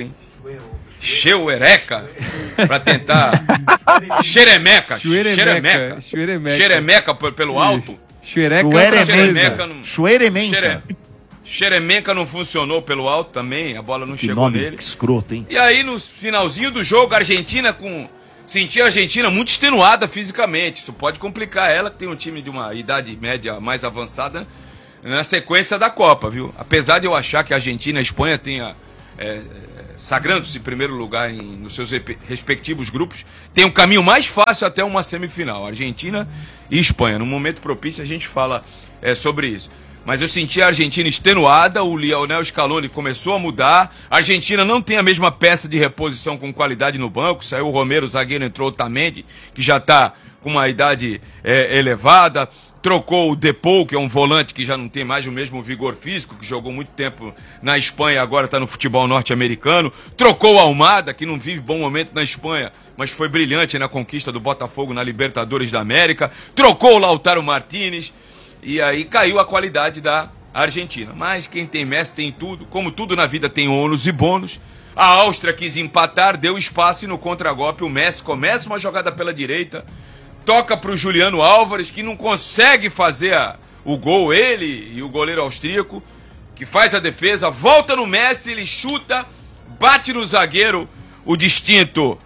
Cheuereca, para tentar... Xeremeca, xeremeca, xeremeca, xeremeca pelo alto. Xeremeca não... Xeremenca. Xeremenca não funcionou pelo alto também, a bola não que chegou nome nele. Que escroto, hein? E aí, no finalzinho do jogo, a Argentina com... Senti a Argentina muito extenuada fisicamente. Isso pode complicar ela, que tem um time de uma idade média mais avançada na sequência da Copa, viu? Apesar de eu achar que a Argentina e a Espanha tenha... É, sagrando-se em primeiro lugar em, nos seus respectivos grupos, tem um caminho mais fácil até uma semifinal, Argentina e Espanha. No momento propício a gente fala é, sobre isso. Mas eu senti a Argentina extenuada, o Lionel Scaloni começou a mudar, a Argentina não tem a mesma peça de reposição com qualidade no banco, saiu o Romero, o zagueiro, entrou o Otamendi, que já está com uma idade é, elevada, trocou o Depou, que é um volante que já não tem mais o mesmo vigor físico, que jogou muito tempo na Espanha e agora está no futebol norte-americano. Trocou o Almada, que não vive bom momento na Espanha, mas foi brilhante na conquista do Botafogo na Libertadores da América. Trocou o Lautaro Martínez e aí caiu a qualidade da Argentina. Mas quem tem Messi tem tudo. Como tudo na vida tem ônus e bônus. A Áustria quis empatar, deu espaço e no contragolpe o Messi começa uma jogada pela direita, toca para o Juliano Álvares, que não consegue fazer a, o gol, ele e o goleiro austríaco, que faz a defesa, volta no Messi, ele chuta, bate no zagueiro, o distinto...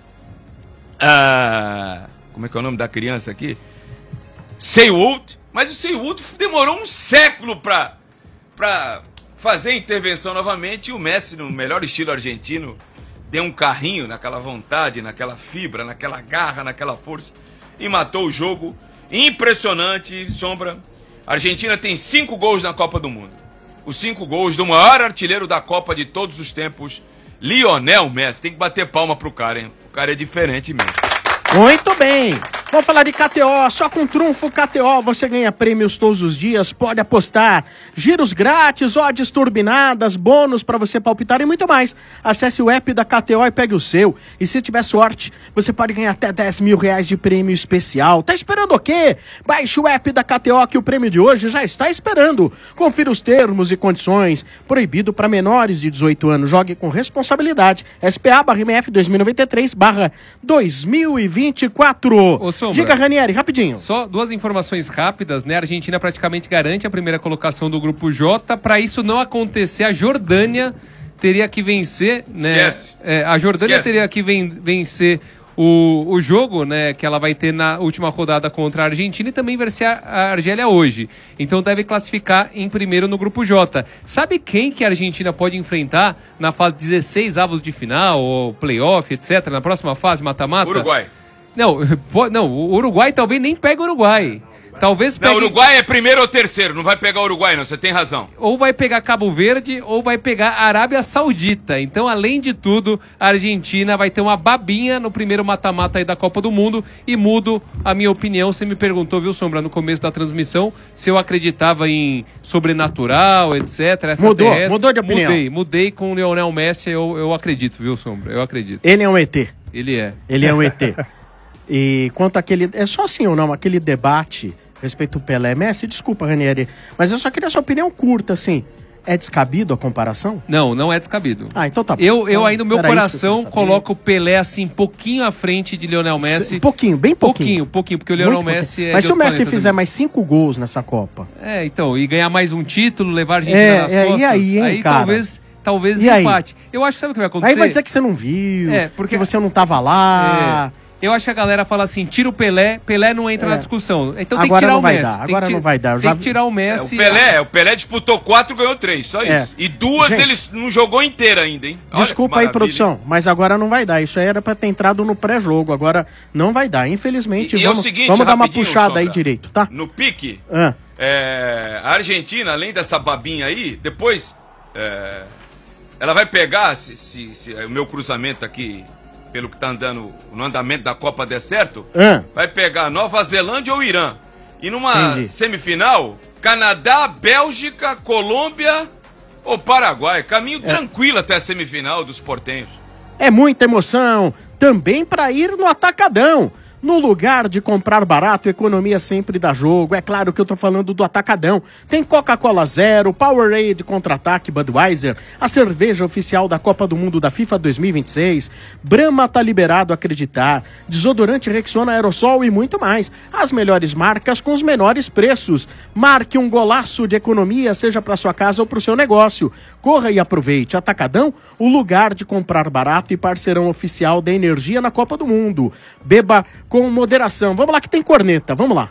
Ah, como é que é o nome da criança aqui? Seiwold, mas o Seiwold demorou um século para para fazer a intervenção novamente, e o Messi, no melhor estilo argentino, deu um carrinho naquela vontade, naquela fibra, naquela garra, naquela força, e matou o jogo. Impressionante, Sombra. A Argentina tem cinco gols na Copa do Mundo. Os cinco gols do maior artilheiro da Copa de todos os tempos, Lionel Messi. Tem que bater palma pro cara, hein? O cara é diferente mesmo. Muito bem. Vamos falar de K T O. Só com Trunfo K T O você ganha prêmios todos os dias. Pode apostar. Giros grátis, odds turbinadas, bônus para você palpitar e muito mais. Acesse o app da K T O e pegue o seu. E se tiver sorte, você pode ganhar até dez mil reais de prêmio especial. Tá esperando o quê? Baixe o app da K T O que o prêmio de hoje já está esperando. Confira os termos e condições. Proibido para menores de dezoito anos. Jogue com responsabilidade. S P A barra M F dois mil e noventa e três barra dois mil e vinte e quatro. Ô, Sombra, diga, Ranieri, rapidinho. Só duas informações rápidas, né? A Argentina praticamente garante a primeira colocação do grupo J. Para isso não acontecer, a Jordânia teria que vencer, né? Esquece. É, a Jordânia Esquece. teria que ven- vencer o, o jogo, né? Que ela vai ter na última rodada contra a Argentina e também vencer a, a Argélia hoje. Então deve classificar em primeiro no grupo J. Sabe quem que a Argentina pode enfrentar na fase dezesseis, avos de final, ou playoff, etcétera, na próxima fase, mata-mata? Uruguai. Não, pô, não, o Uruguai talvez nem pegue o Uruguai. Talvez pegue... Não, Uruguai é primeiro ou terceiro, não vai pegar o Uruguai não, você tem razão. Ou vai pegar Cabo Verde ou vai pegar a Arábia Saudita. Então, além de tudo, a Argentina vai ter uma babinha no primeiro mata-mata aí da Copa do Mundo. E mudo a minha opinião. Você me perguntou, viu, Sombra, no começo da transmissão, se eu acreditava em sobrenatural, etcétera. Mudou, mudou de opinião. Mudei, mudei com o Lionel Messi, eu, eu acredito, viu, Sombra? Eu acredito. Ele é um E T. Ele é. Ele é um E T. E quanto àquele... É só assim ou não, aquele debate a respeito do Pelé. Messi, desculpa, Ranieri, mas eu só queria a sua opinião curta, assim. É descabido a comparação? Não, não é descabido. Ah, então tá bom. Eu, eu então, aí no meu era coração coloco o Pelé assim, pouquinho à frente de Lionel Messi. Um pouquinho, bem pouquinho. Pouquinho, pouquinho, porque o Lionel Muito Messi pouquinho. é Mas de se o outro Messi planeta fizer também. mais cinco gols nessa Copa... É, então, e ganhar mais um título, levar a Argentina É, nas é, e costas, aí, hein, cara? talvez, talvez E aí? empate. Eu acho que sabe o que vai acontecer? Aí vai dizer que você não viu, É, porque- que você não tava lá... É. Eu acho que a galera fala assim, tira o Pelé, Pelé não entra É. na discussão. Então tem que Agora tirar não o vai Messi. dar, Tem agora que ti- não vai dar, eu Tem já que vi- tirar o É, Messi. o Pelé, o Pelé disputou quatro, ganhou três, só É. isso. E duas Gente, ele não jogou inteira ainda, hein? Olha Desculpa que aí, maravilha, produção, mas agora não vai dar. Isso aí era pra ter entrado no pré-jogo, agora não vai dar. Infelizmente, E- e é o vamos, seguinte, vamos dar uma rapidinho, puxada aí Sombra. direito, tá? No pique, Ah, é, a Argentina, além dessa babinha aí, depois é, ela vai pegar, se, se- se o meu cruzamento aqui, pelo que tá andando, no andamento da Copa der certo, ah, vai pegar Nova Zelândia ou Irã. E numa Entendi. semifinal, Canadá, Bélgica, Colômbia ou Paraguai. Caminho tranquilo até a semifinal dos portenhos. é muita emoção. Também pra ir no Atacadão. No lugar de comprar barato, economia sempre dá jogo. É claro que eu tô falando do Atacadão. Tem Coca-Cola Zero, Powerade Contra-Ataque Budweiser, a cerveja oficial da Copa do Mundo da FIFA dois mil e vinte e seis. Brahma tá liberado a acreditar. Desodorante Rexona Aerosol e muito mais. As melhores marcas com os menores preços. Marque um golaço de economia, seja para sua casa ou para o seu negócio. Corra e aproveite. Atacadão, o lugar de comprar barato e parceirão oficial da energia na Copa do Mundo. Beba com moderação. Vamos lá que tem corneta, vamos lá.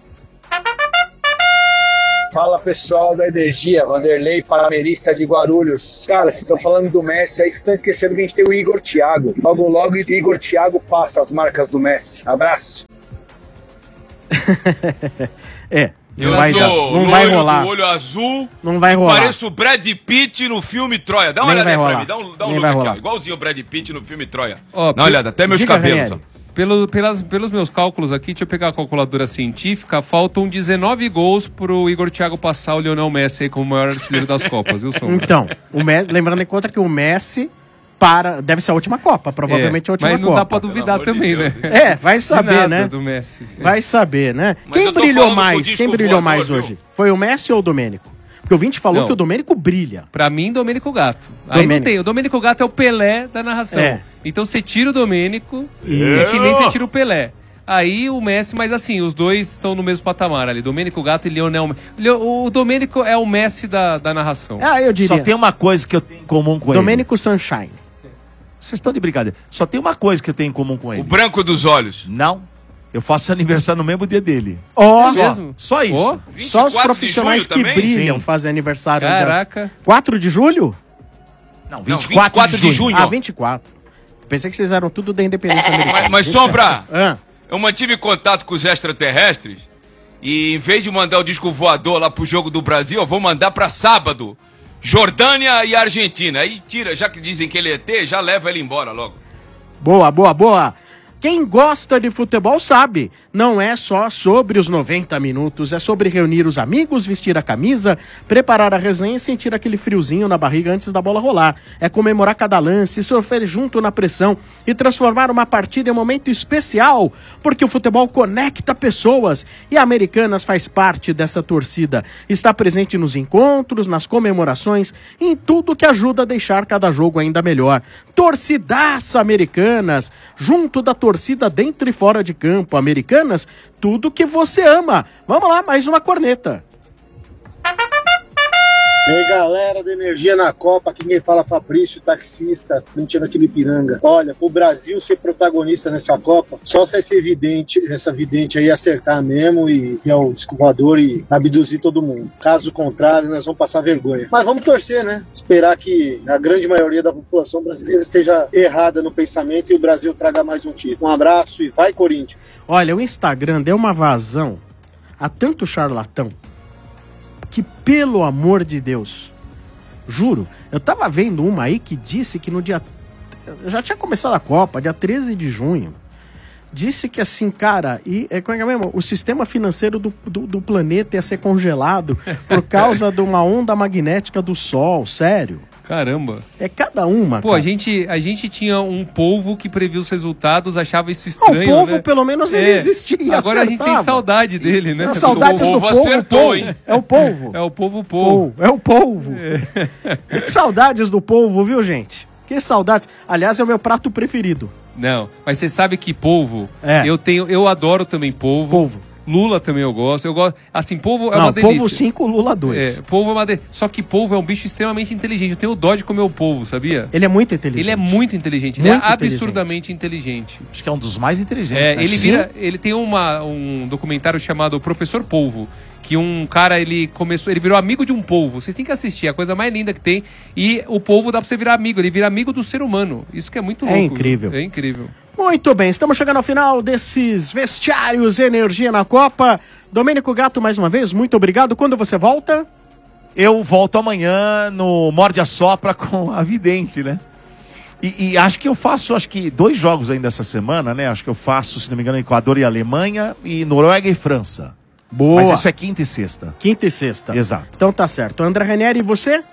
Fala pessoal da Energia, Vanderlei, paramerista de Guarulhos. Cara, vocês estão falando do Messi, aí vocês estão esquecendo que a gente tem o Igor Thiago. Logo logo o Igor Thiago passa as marcas do Messi. Abraço. É. Eu Não vai, sou dar, não vai rolar. do olho azul. Não vai rolar. Pareço o Brad Pitt no filme Troia. Dá uma Nem olhada aí vai pra rolar. mim. Dá um, dá um Nem look vai aqui, rolar. ó. Igualzinho o Brad Pitt no filme Troia. Ó, Dá uma olhada, até meus Diga, cabelos, Ranieri. ó. Pelo, pelas, pelos meus cálculos aqui, deixa eu pegar a calculadora científica, faltam dezenove gols pro Igor Thiago passar o Lionel Messi aí como o maior artilheiro das Copas, viu, Sombra? Então, o Messi, lembrando em conta que o Messi para, deve ser a última Copa, provavelmente É, a última mas não Copa. dá pra duvidar também, né? É, vai saber, De nada né? do Messi. Vai saber, né? Mas Quem eu tô brilhou falando com mais? disco Quem brilhou mais voador, hoje? Foi o Messi ou o Domênico? Porque o Vinte falou Não. que o Domênico brilha. Pra mim, Domênico Gato. Aí não Domênico. tem. O Domênico Gato é o Pelé da narração. É. Então você tira o Domênico, Isso. é que nem você tira o Pelé. Aí o Messi, mas assim, os dois estão no mesmo patamar ali. Domênico Gato e Lionel Messi. O Domênico é o Messi da, da narração. Ah, eu diria. Só tem uma coisa que eu tenho em comum com ele. Domênico Sunshine. Vocês estão de brincadeira. Só tem uma coisa que eu tenho em comum com ele. O branco dos olhos. Não. Eu faço aniversário no mesmo dia dele. Ó, Só, mesmo? só isso. Ó. só os vinte e quatro de profissionais junho que também? brilham Sim. fazem aniversário. já. Caraca. quatro de julho? Não, Não, vinte e quatro, de junho. Ah, vinte e quatro. Pensei que vocês eram tudo da independência americana. Mas, mas Sombra, Ah, eu mantive contato com os extraterrestres e em vez de mandar o disco voador lá pro jogo do Brasil, eu vou mandar pra sábado. Jordânia e Argentina. Aí tira, já que dizem que ele é E T, já leva ele embora logo. boa, boa, boa. Quem gosta de futebol sabe, não é só sobre os noventa minutos, é sobre reunir os amigos, vestir a camisa, preparar a resenha e sentir aquele friozinho na barriga antes da bola rolar. É comemorar cada lance, sofrer junto na pressão e transformar uma partida em um momento especial, porque o futebol conecta pessoas e a Americanas faz parte dessa torcida. Está presente nos encontros, nas comemorações, em tudo que ajuda a deixar cada jogo ainda melhor. Torcidaça Americanas, junto da torcida dentro e fora de campo. Americanas, tudo que você ama. Vamos lá, mais uma corneta. E aí galera da Energia na Copa, aqui quem fala é Fabrício, taxista, mentira aqui de Ipiranga. Olha, o Brasil ser protagonista nessa Copa, só se esse evidente, essa vidente aí acertar mesmo e vier o desculpador e abduzir todo mundo. Caso contrário, nós vamos passar vergonha. Mas vamos torcer, né? Esperar que a grande maioria da população brasileira esteja errada no pensamento e o Brasil traga mais um título. Um abraço e vai Corinthians! Olha, o Instagram deu uma vazão a tanto charlatão que, pelo amor de Deus, juro, eu tava vendo uma aí que disse que no dia... Já tinha começado a Copa, dia treze de junho. Disse que assim, cara, e, é, como é que é mesmo? O sistema financeiro do, do, do planeta ia ser congelado por causa de uma onda magnética do Sol, sério. Caramba. É cada uma, Pô, cara. a gente, a gente tinha um polvo que previu os resultados, achava isso Não, estranho, o povo, né? pelo menos, ele É. existia. Agora a gente acertava. sente saudade dele, né? Não, saudades O do povo povo, acertou, povo. hein? É o povo. É o povo povo. Povo, é o polvo. Que saudades do polvo, viu, gente? Que saudades. Aliás, é o meu prato preferido. Não, mas você sabe que polvo, É. eu tenho, eu adoro também polvo. Polvo. Lula também eu gosto. Eu gosto, assim, polvo é Não, uma delícia. polvo cinco, Lula dois. É, polvo é uma delícia. Só que polvo é um bicho extremamente inteligente. Eu tenho dó de comer o polvo, sabia? Ele é muito inteligente. Ele é muito inteligente, ele Muito é absurdamente inteligente. Acho que é um dos mais inteligentes. É, né? ele Sim. vira, ele tem uma, um documentário chamado Professor Polvo, que um cara, ele começou, ele virou amigo de um polvo. Vocês têm que assistir, é a coisa mais linda que tem. E o polvo dá pra você virar amigo, ele vira amigo do ser humano. Isso que é muito É louco. incrível. É incrível. Muito bem, estamos chegando ao final desses vestiários Energia na Copa. Domênico Gato, mais uma vez, muito obrigado. Quando você volta? Eu volto amanhã no Morde a Sopra com a Vidente, né? E, e acho que eu faço, acho que dois jogos ainda essa semana, né? Acho que eu faço, se não me engano, Equador e Alemanha e Noruega e França. Boa. Mas isso é quinta e sexta. Quinta e sexta. Exato. Então tá certo. André Ranieri, e você?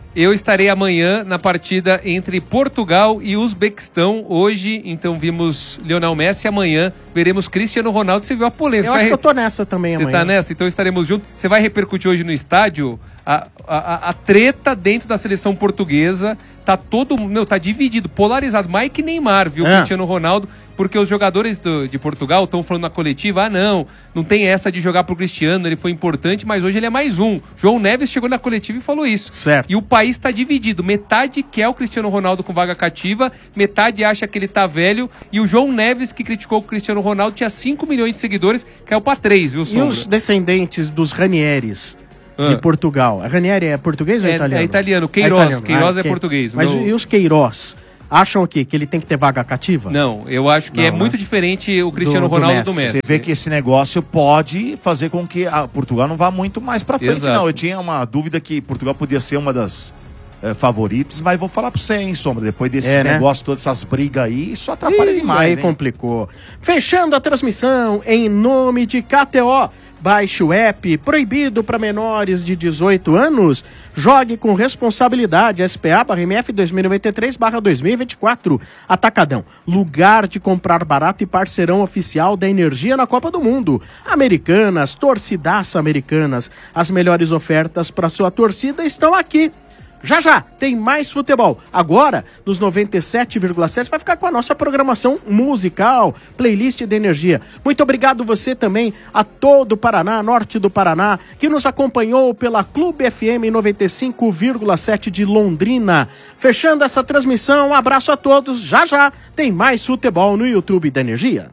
Eu estarei amanhã na partida entre Portugal e Uzbequistão. Hoje, então, vimos Lionel Messi. Amanhã veremos Cristiano Ronaldo. Você viu a polêmica. Eu Você acho vai... que eu tô nessa também Você amanhã. tá nessa? Então estaremos juntos. Você vai repercutir hoje no estádio a, a, a treta dentro da seleção portuguesa. Tá todo... Meu, tá dividido, polarizado. Mais que Neymar, viu? É. Cristiano Ronaldo. Porque os jogadores do, de Portugal estão falando na coletiva, ah não, não tem essa de jogar pro Cristiano, ele foi importante, mas hoje ele é mais um. João Neves chegou na coletiva e falou isso. Certo. E o país está dividido, metade quer o Cristiano Ronaldo com vaga cativa, metade acha que ele tá velho, e o João Neves, que criticou o Cristiano Ronaldo, tinha cinco milhões de seguidores, caiu pra três, viu, E Sombra? os descendentes dos Ranieres Ah. de Portugal? A Ranieri é português ou É- italiano? é italiano, Queiroz. Queiroz é que- português, Mas meu- e os Queiroz? Acham o quê? Que ele tem que ter vaga cativa? Não, eu acho que Não, é né? muito diferente o Cristiano Do- do Ronaldo Messi. do Messi. Você vê que esse negócio pode fazer com que a Portugal não vá muito mais pra frente, Exato. não. Eu tinha uma dúvida que Portugal podia ser uma das eh, favoritas, mas vou falar pra você, hein, Sombra, depois desse É, né? negócio, todas essas brigas aí, isso atrapalha Ih, demais, aí hein? complicou. Fechando a transmissão em nome de K T O. Baixe o app, proibido para menores de dezoito anos. Jogue com responsabilidade. S P A barra M F dois mil e noventa e três barra dois mil e vinte e quatro. Atacadão, lugar de comprar barato e parceirão oficial da energia na Copa do Mundo. Americanas, torcidaça Americanas. As melhores ofertas para sua torcida estão aqui. Já já, tem mais futebol. Agora, nos noventa e sete vírgula sete, vai ficar com a nossa programação musical, playlist de energia. Muito obrigado você também, a todo o Paraná, norte do Paraná, que nos acompanhou pela Clube F M noventa e cinco vírgula sete de Londrina. Fechando essa transmissão, um abraço a todos. Já já, tem mais futebol no YouTube da Energia.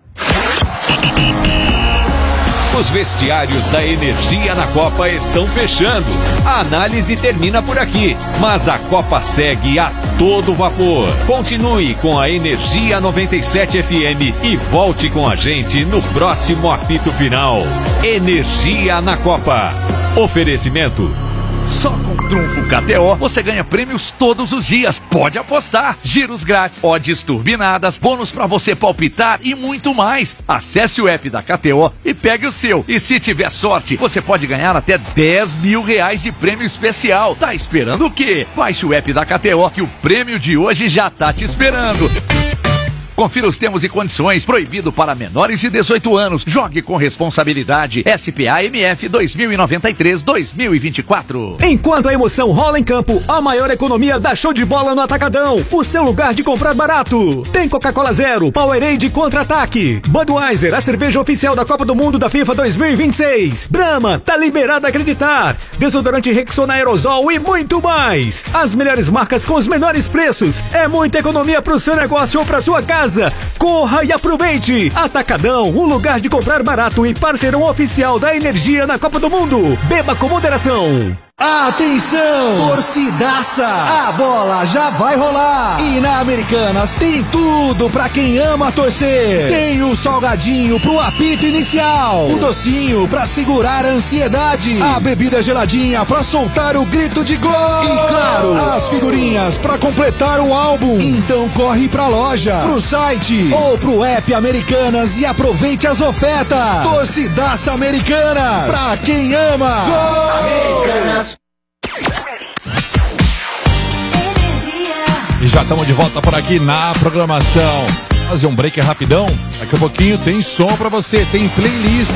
Os vestiários da Energia na Copa estão fechando. A análise termina por aqui, mas a Copa segue a todo vapor. Continue com a Energia noventa e sete F M e volte com a gente no próximo apito final. Energia na Copa. Oferecimento. Só com Trunfo K T O você ganha prêmios todos os dias. Pode apostar. Giros grátis, odds turbinadas, bônus pra você palpitar e muito mais. Acesse o app da K T O e pegue o seu. E se tiver sorte, você pode ganhar até dez mil reais de prêmio especial. Tá esperando o quê? Baixe o app da K T O que o prêmio de hoje já tá te esperando. Confira os termos e condições. Proibido para menores de dezoito anos. Jogue com responsabilidade. S P A M F dois mil e noventa e três dois mil e vinte e quatro. Enquanto a emoção rola em campo, a maior economia dá show de bola no Atacadão. O seu lugar de comprar barato. Tem Coca-Cola Zero, Powerade Contra-Ataque, Budweiser, a cerveja oficial da Copa do Mundo da FIFA dois mil e vinte e seis. Brahma, tá liberado a acreditar. Desodorante Rexona Aerosol e muito mais. As melhores marcas com os menores preços. É muita economia pro seu negócio ou pra sua casa. Corra e aproveite! Atacadão, um lugar de comprar barato e parceirão oficial da energia na Copa do Mundo. Beba com moderação. Atenção, torcidaça! A bola já vai rolar! E na Americanas tem tudo pra quem ama torcer. Tem o salgadinho pro apito inicial, o docinho pra segurar a ansiedade, a bebida geladinha pra soltar o grito de gol e, claro, as figurinhas pra completar o álbum. Então corre pra loja, pro site ou pro app Americanas e aproveite as ofertas. Torcidaça Americanas, pra quem ama. Gol! Americanas. E já estamos de volta por aqui na programação. Fazer um break rapidão. Daqui a pouquinho tem som pra você, tem playlist.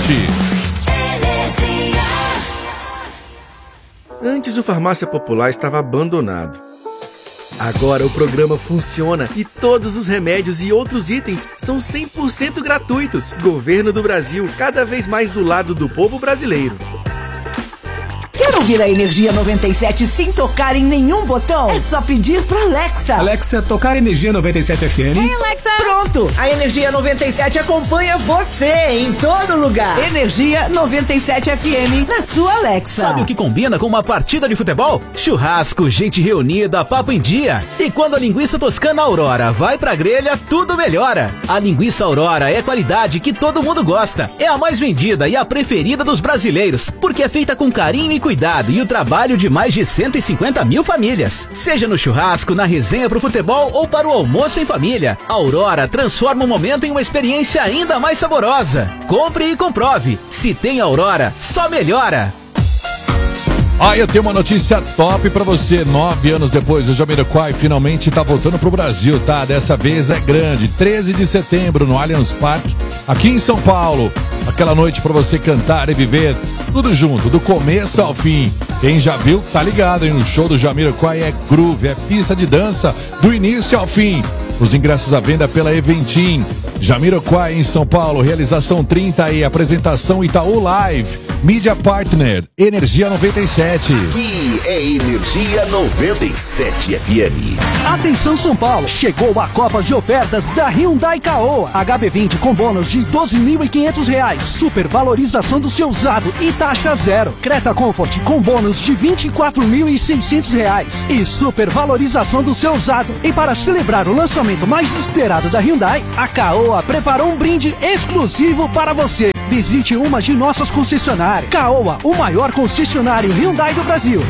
Antes o Farmácia Popular estava abandonado. Agora o programa funciona e todos os remédios e outros itens são cem por cento gratuitos. Governo do Brasil, cada vez mais do lado do povo brasileiro. Quer ouvir a Energia noventa e sete sem tocar em nenhum botão? É só pedir pra Alexa. Alexa, tocar Energia noventa e sete F M. Hey, Alexa. Pronto, a Energia noventa e sete acompanha você em todo lugar. Energia noventa e sete F M na sua Alexa. Sabe o que combina com uma partida de futebol? Churrasco, gente reunida, papo em dia. E quando a linguiça toscana Aurora vai pra grelha, tudo melhora. A linguiça Aurora é qualidade que todo mundo gosta. É a mais vendida e a preferida dos brasileiros, porque é feita com carinho e cuidado e o trabalho de mais de cento e cinquenta mil famílias. Seja no churrasco, na resenha pro futebol ou para o almoço em família, a Aurora transforma o momento em uma experiência ainda mais saborosa. Compre e comprove. Se tem Aurora, só melhora. Ah, eu tenho uma notícia top pra você. Nove anos depois, o Jamiroquai finalmente tá voltando pro Brasil, tá? Dessa vez é grande. treze de setembro, no Allianz Parque, aqui em São Paulo. Aquela noite pra você cantar e viver tudo junto, do começo ao fim. Quem já viu, tá ligado, hein? O show do Jamiroquai é groove, é pista de dança, do início ao fim. Os ingressos à venda pela Eventim. Jamiroquai em São Paulo, realização trinta e apresentação Itaú Live. Mídia Partner, Energia noventa e sete. Aqui é Energia noventa e sete F M. Atenção São Paulo, chegou a Copa de Ofertas da Hyundai Caoa. H B vinte com bônus de doze mil e quinhentos reais. Supervalorização do seu usado e taxa zero. Creta Comfort com bônus de vinte e quatro mil e seiscentos reais. E supervalorização do seu usado. E para celebrar o lançamento mais esperado da Hyundai, a Caoa preparou um brinde exclusivo para você. Visite uma de nossas concessionárias. Caoa, o maior concessionário Hyundai do Brasil.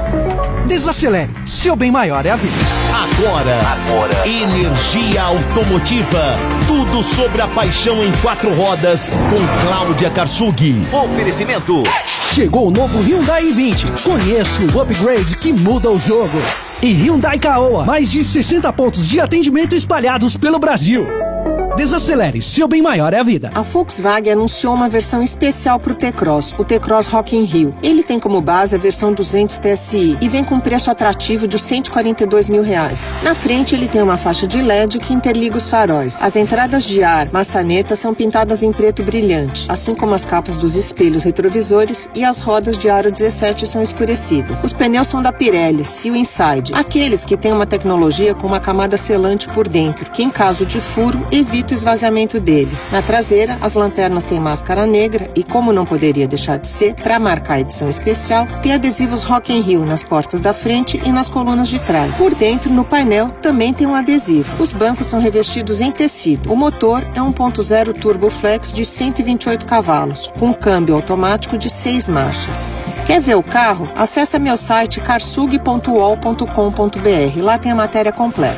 Desacelere, seu bem maior é a vida. Agora, agora, Energia Automotiva. Tudo sobre a paixão em quatro rodas com Cláudia Karsug. Oferecimento. Chegou o novo Hyundai i vinte. Conheça o upgrade que muda o jogo. E Hyundai Caoa, mais de sessenta pontos de atendimento espalhados pelo Brasil. Desacelere, seu bem maior é a vida. A Volkswagen anunciou uma versão especial para o T-Cross, o T-Cross Rock in Rio. Ele tem como base a versão duzentos T S I e vem com preço atrativo de cento e quarenta e dois mil reais. Na frente ele tem uma faixa de L E D que interliga os faróis. As entradas de ar, maçanetas são pintadas em preto brilhante, assim como as capas dos espelhos retrovisores e as rodas de aro dezessete são escurecidas. Os pneus são da Pirelli, Seal Inside, aqueles que têm uma tecnologia com uma camada selante por dentro, que em caso de furo evita o esvaziamento deles. Na traseira, as lanternas têm máscara negra e, como não poderia deixar de ser, para marcar a edição especial, tem adesivos Rock in Rio nas portas da frente e nas colunas de trás. Por dentro, no painel, também tem um adesivo. Os bancos são revestidos em tecido. O motor é um ponto zero Turbo Flex de cento e vinte e oito cavalos, com câmbio automático de seis marchas. Quer ver o carro? Acesse meu site karsug ponto u o l ponto com ponto b r. Lá tem a matéria completa.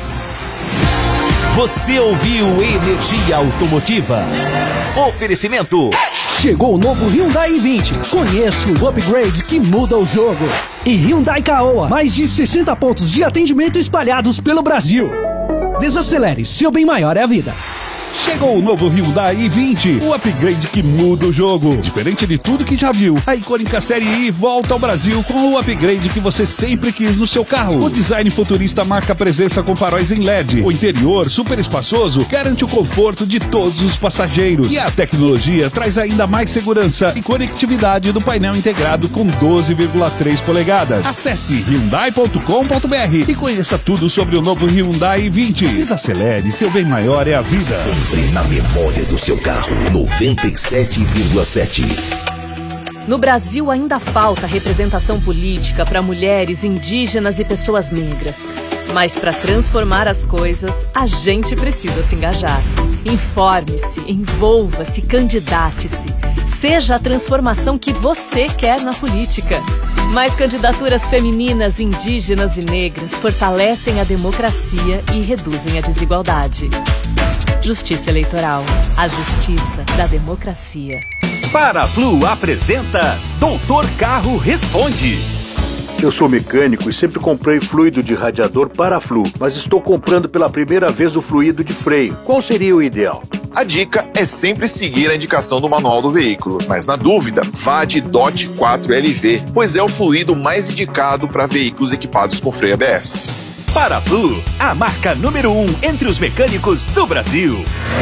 Você ouviu Energia Automotiva. Oferecimento. Chegou o novo Hyundai i vinte. Conheça o upgrade que muda o jogo. E Hyundai Caoa, mais de sessenta pontos de atendimento espalhados pelo Brasil. Desacelere, seu bem maior é a vida. Chegou o novo Hyundai i vinte, o upgrade que muda o jogo. Diferente de tudo que já viu, a icônica série I volta ao Brasil com o upgrade que você sempre quis no seu carro. O design futurista marca presença com faróis em L E D. O interior, super espaçoso, garante o conforto de todos os passageiros. E a tecnologia traz ainda mais segurança e conectividade do painel integrado com doze vírgula três polegadas. Acesse hyundai ponto com ponto b r e conheça tudo sobre o novo Hyundai i vinte. Desacelere, seu bem maior é a vida. Sempre na memória do seu carro. noventa e sete vírgula sete. No Brasil ainda falta representação política para mulheres, indígenas e pessoas negras. Mas para transformar as coisas, a gente precisa se engajar. Informe-se, envolva-se, candidate-se. Seja a transformação que você quer na política. Mais candidaturas femininas, indígenas e negras fortalecem a democracia e reduzem a desigualdade. Justiça Eleitoral. A justiça da democracia. Paraflu apresenta Doutor Carro Responde. Eu sou mecânico e sempre comprei fluido de radiador Paraflu, mas estou comprando pela primeira vez o fluido de freio. Qual seria o ideal? A dica é sempre seguir a indicação do manual do veículo, mas na dúvida, vá de D O T quatro L V, pois é o fluido mais indicado para veículos equipados com freio A B S. Paraflu, a marca número um entre os mecânicos do Brasil.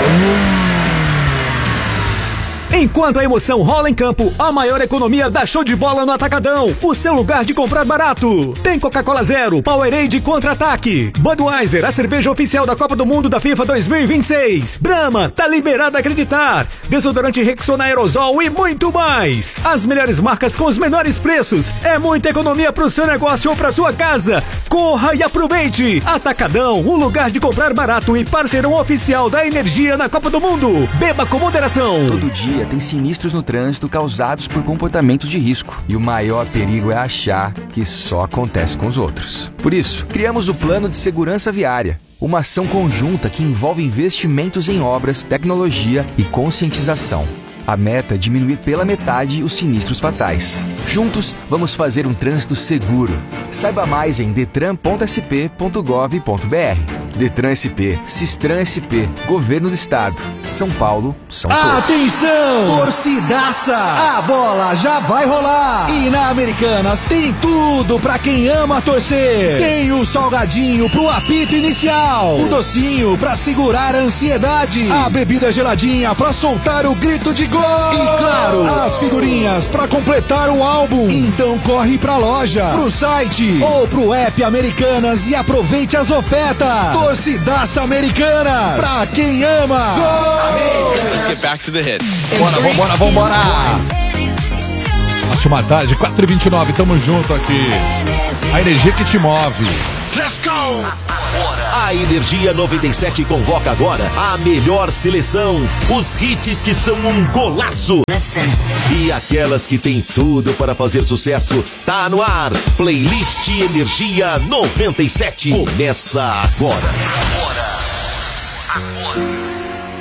Enquanto a emoção rola em campo, a maior economia dá show de bola no Atacadão. O seu lugar de comprar barato. Tem Coca-Cola Zero, Powerade Contra-Ataque, Budweiser, a cerveja oficial da Copa do Mundo da FIFA dois mil e vinte e seis. Brahma, tá liberado a acreditar. Desodorante Rexona Aerosol e muito mais. As melhores marcas com os menores preços. É muita economia pro seu negócio ou pra sua casa. Corra e aproveite. Atacadão, um lugar de comprar barato e parceirão oficial da Energia na Copa do Mundo. Beba com moderação. Todo dia tem sinistros no trânsito causados por comportamentos de risco. E o maior perigo é achar que só acontece com os outros. Por isso, criamos o Plano de Segurança Viária. Uma ação conjunta que envolve investimentos em obras, tecnologia e conscientização. A meta é diminuir pela metade os sinistros fatais. Juntos, vamos fazer um trânsito seguro. Saiba mais em detran ponto s p ponto gov ponto b r. Detran S P, Sistran S P, Governo do Estado, São Paulo, São Paulo. Atenção! Torcidaça! A bola já vai rolar! E na Americanas tem tudo pra quem ama torcer. Tem o salgadinho pro apito inicial, o docinho pra segurar a ansiedade, a bebida geladinha pra soltar o grito de gol e, claro, as figurinhas pra completar o álbum. Então corre pra loja, pro site ou pro app Americanas e aproveite as ofertas. Torcidaça Americana, pra quem ama. Let's get back to the hits. Bora, vambora, vambora. Ótima tarde, quatro e vinte e nove, tamo junto aqui. A energia que te move. Let's go! A Energia noventa e sete convoca agora a melhor seleção, os hits que são um golaço. Listen. E aquelas que tem tudo para fazer sucesso. Tá no ar, Playlist Energia noventa e sete. Começa agora. Agora. Agora.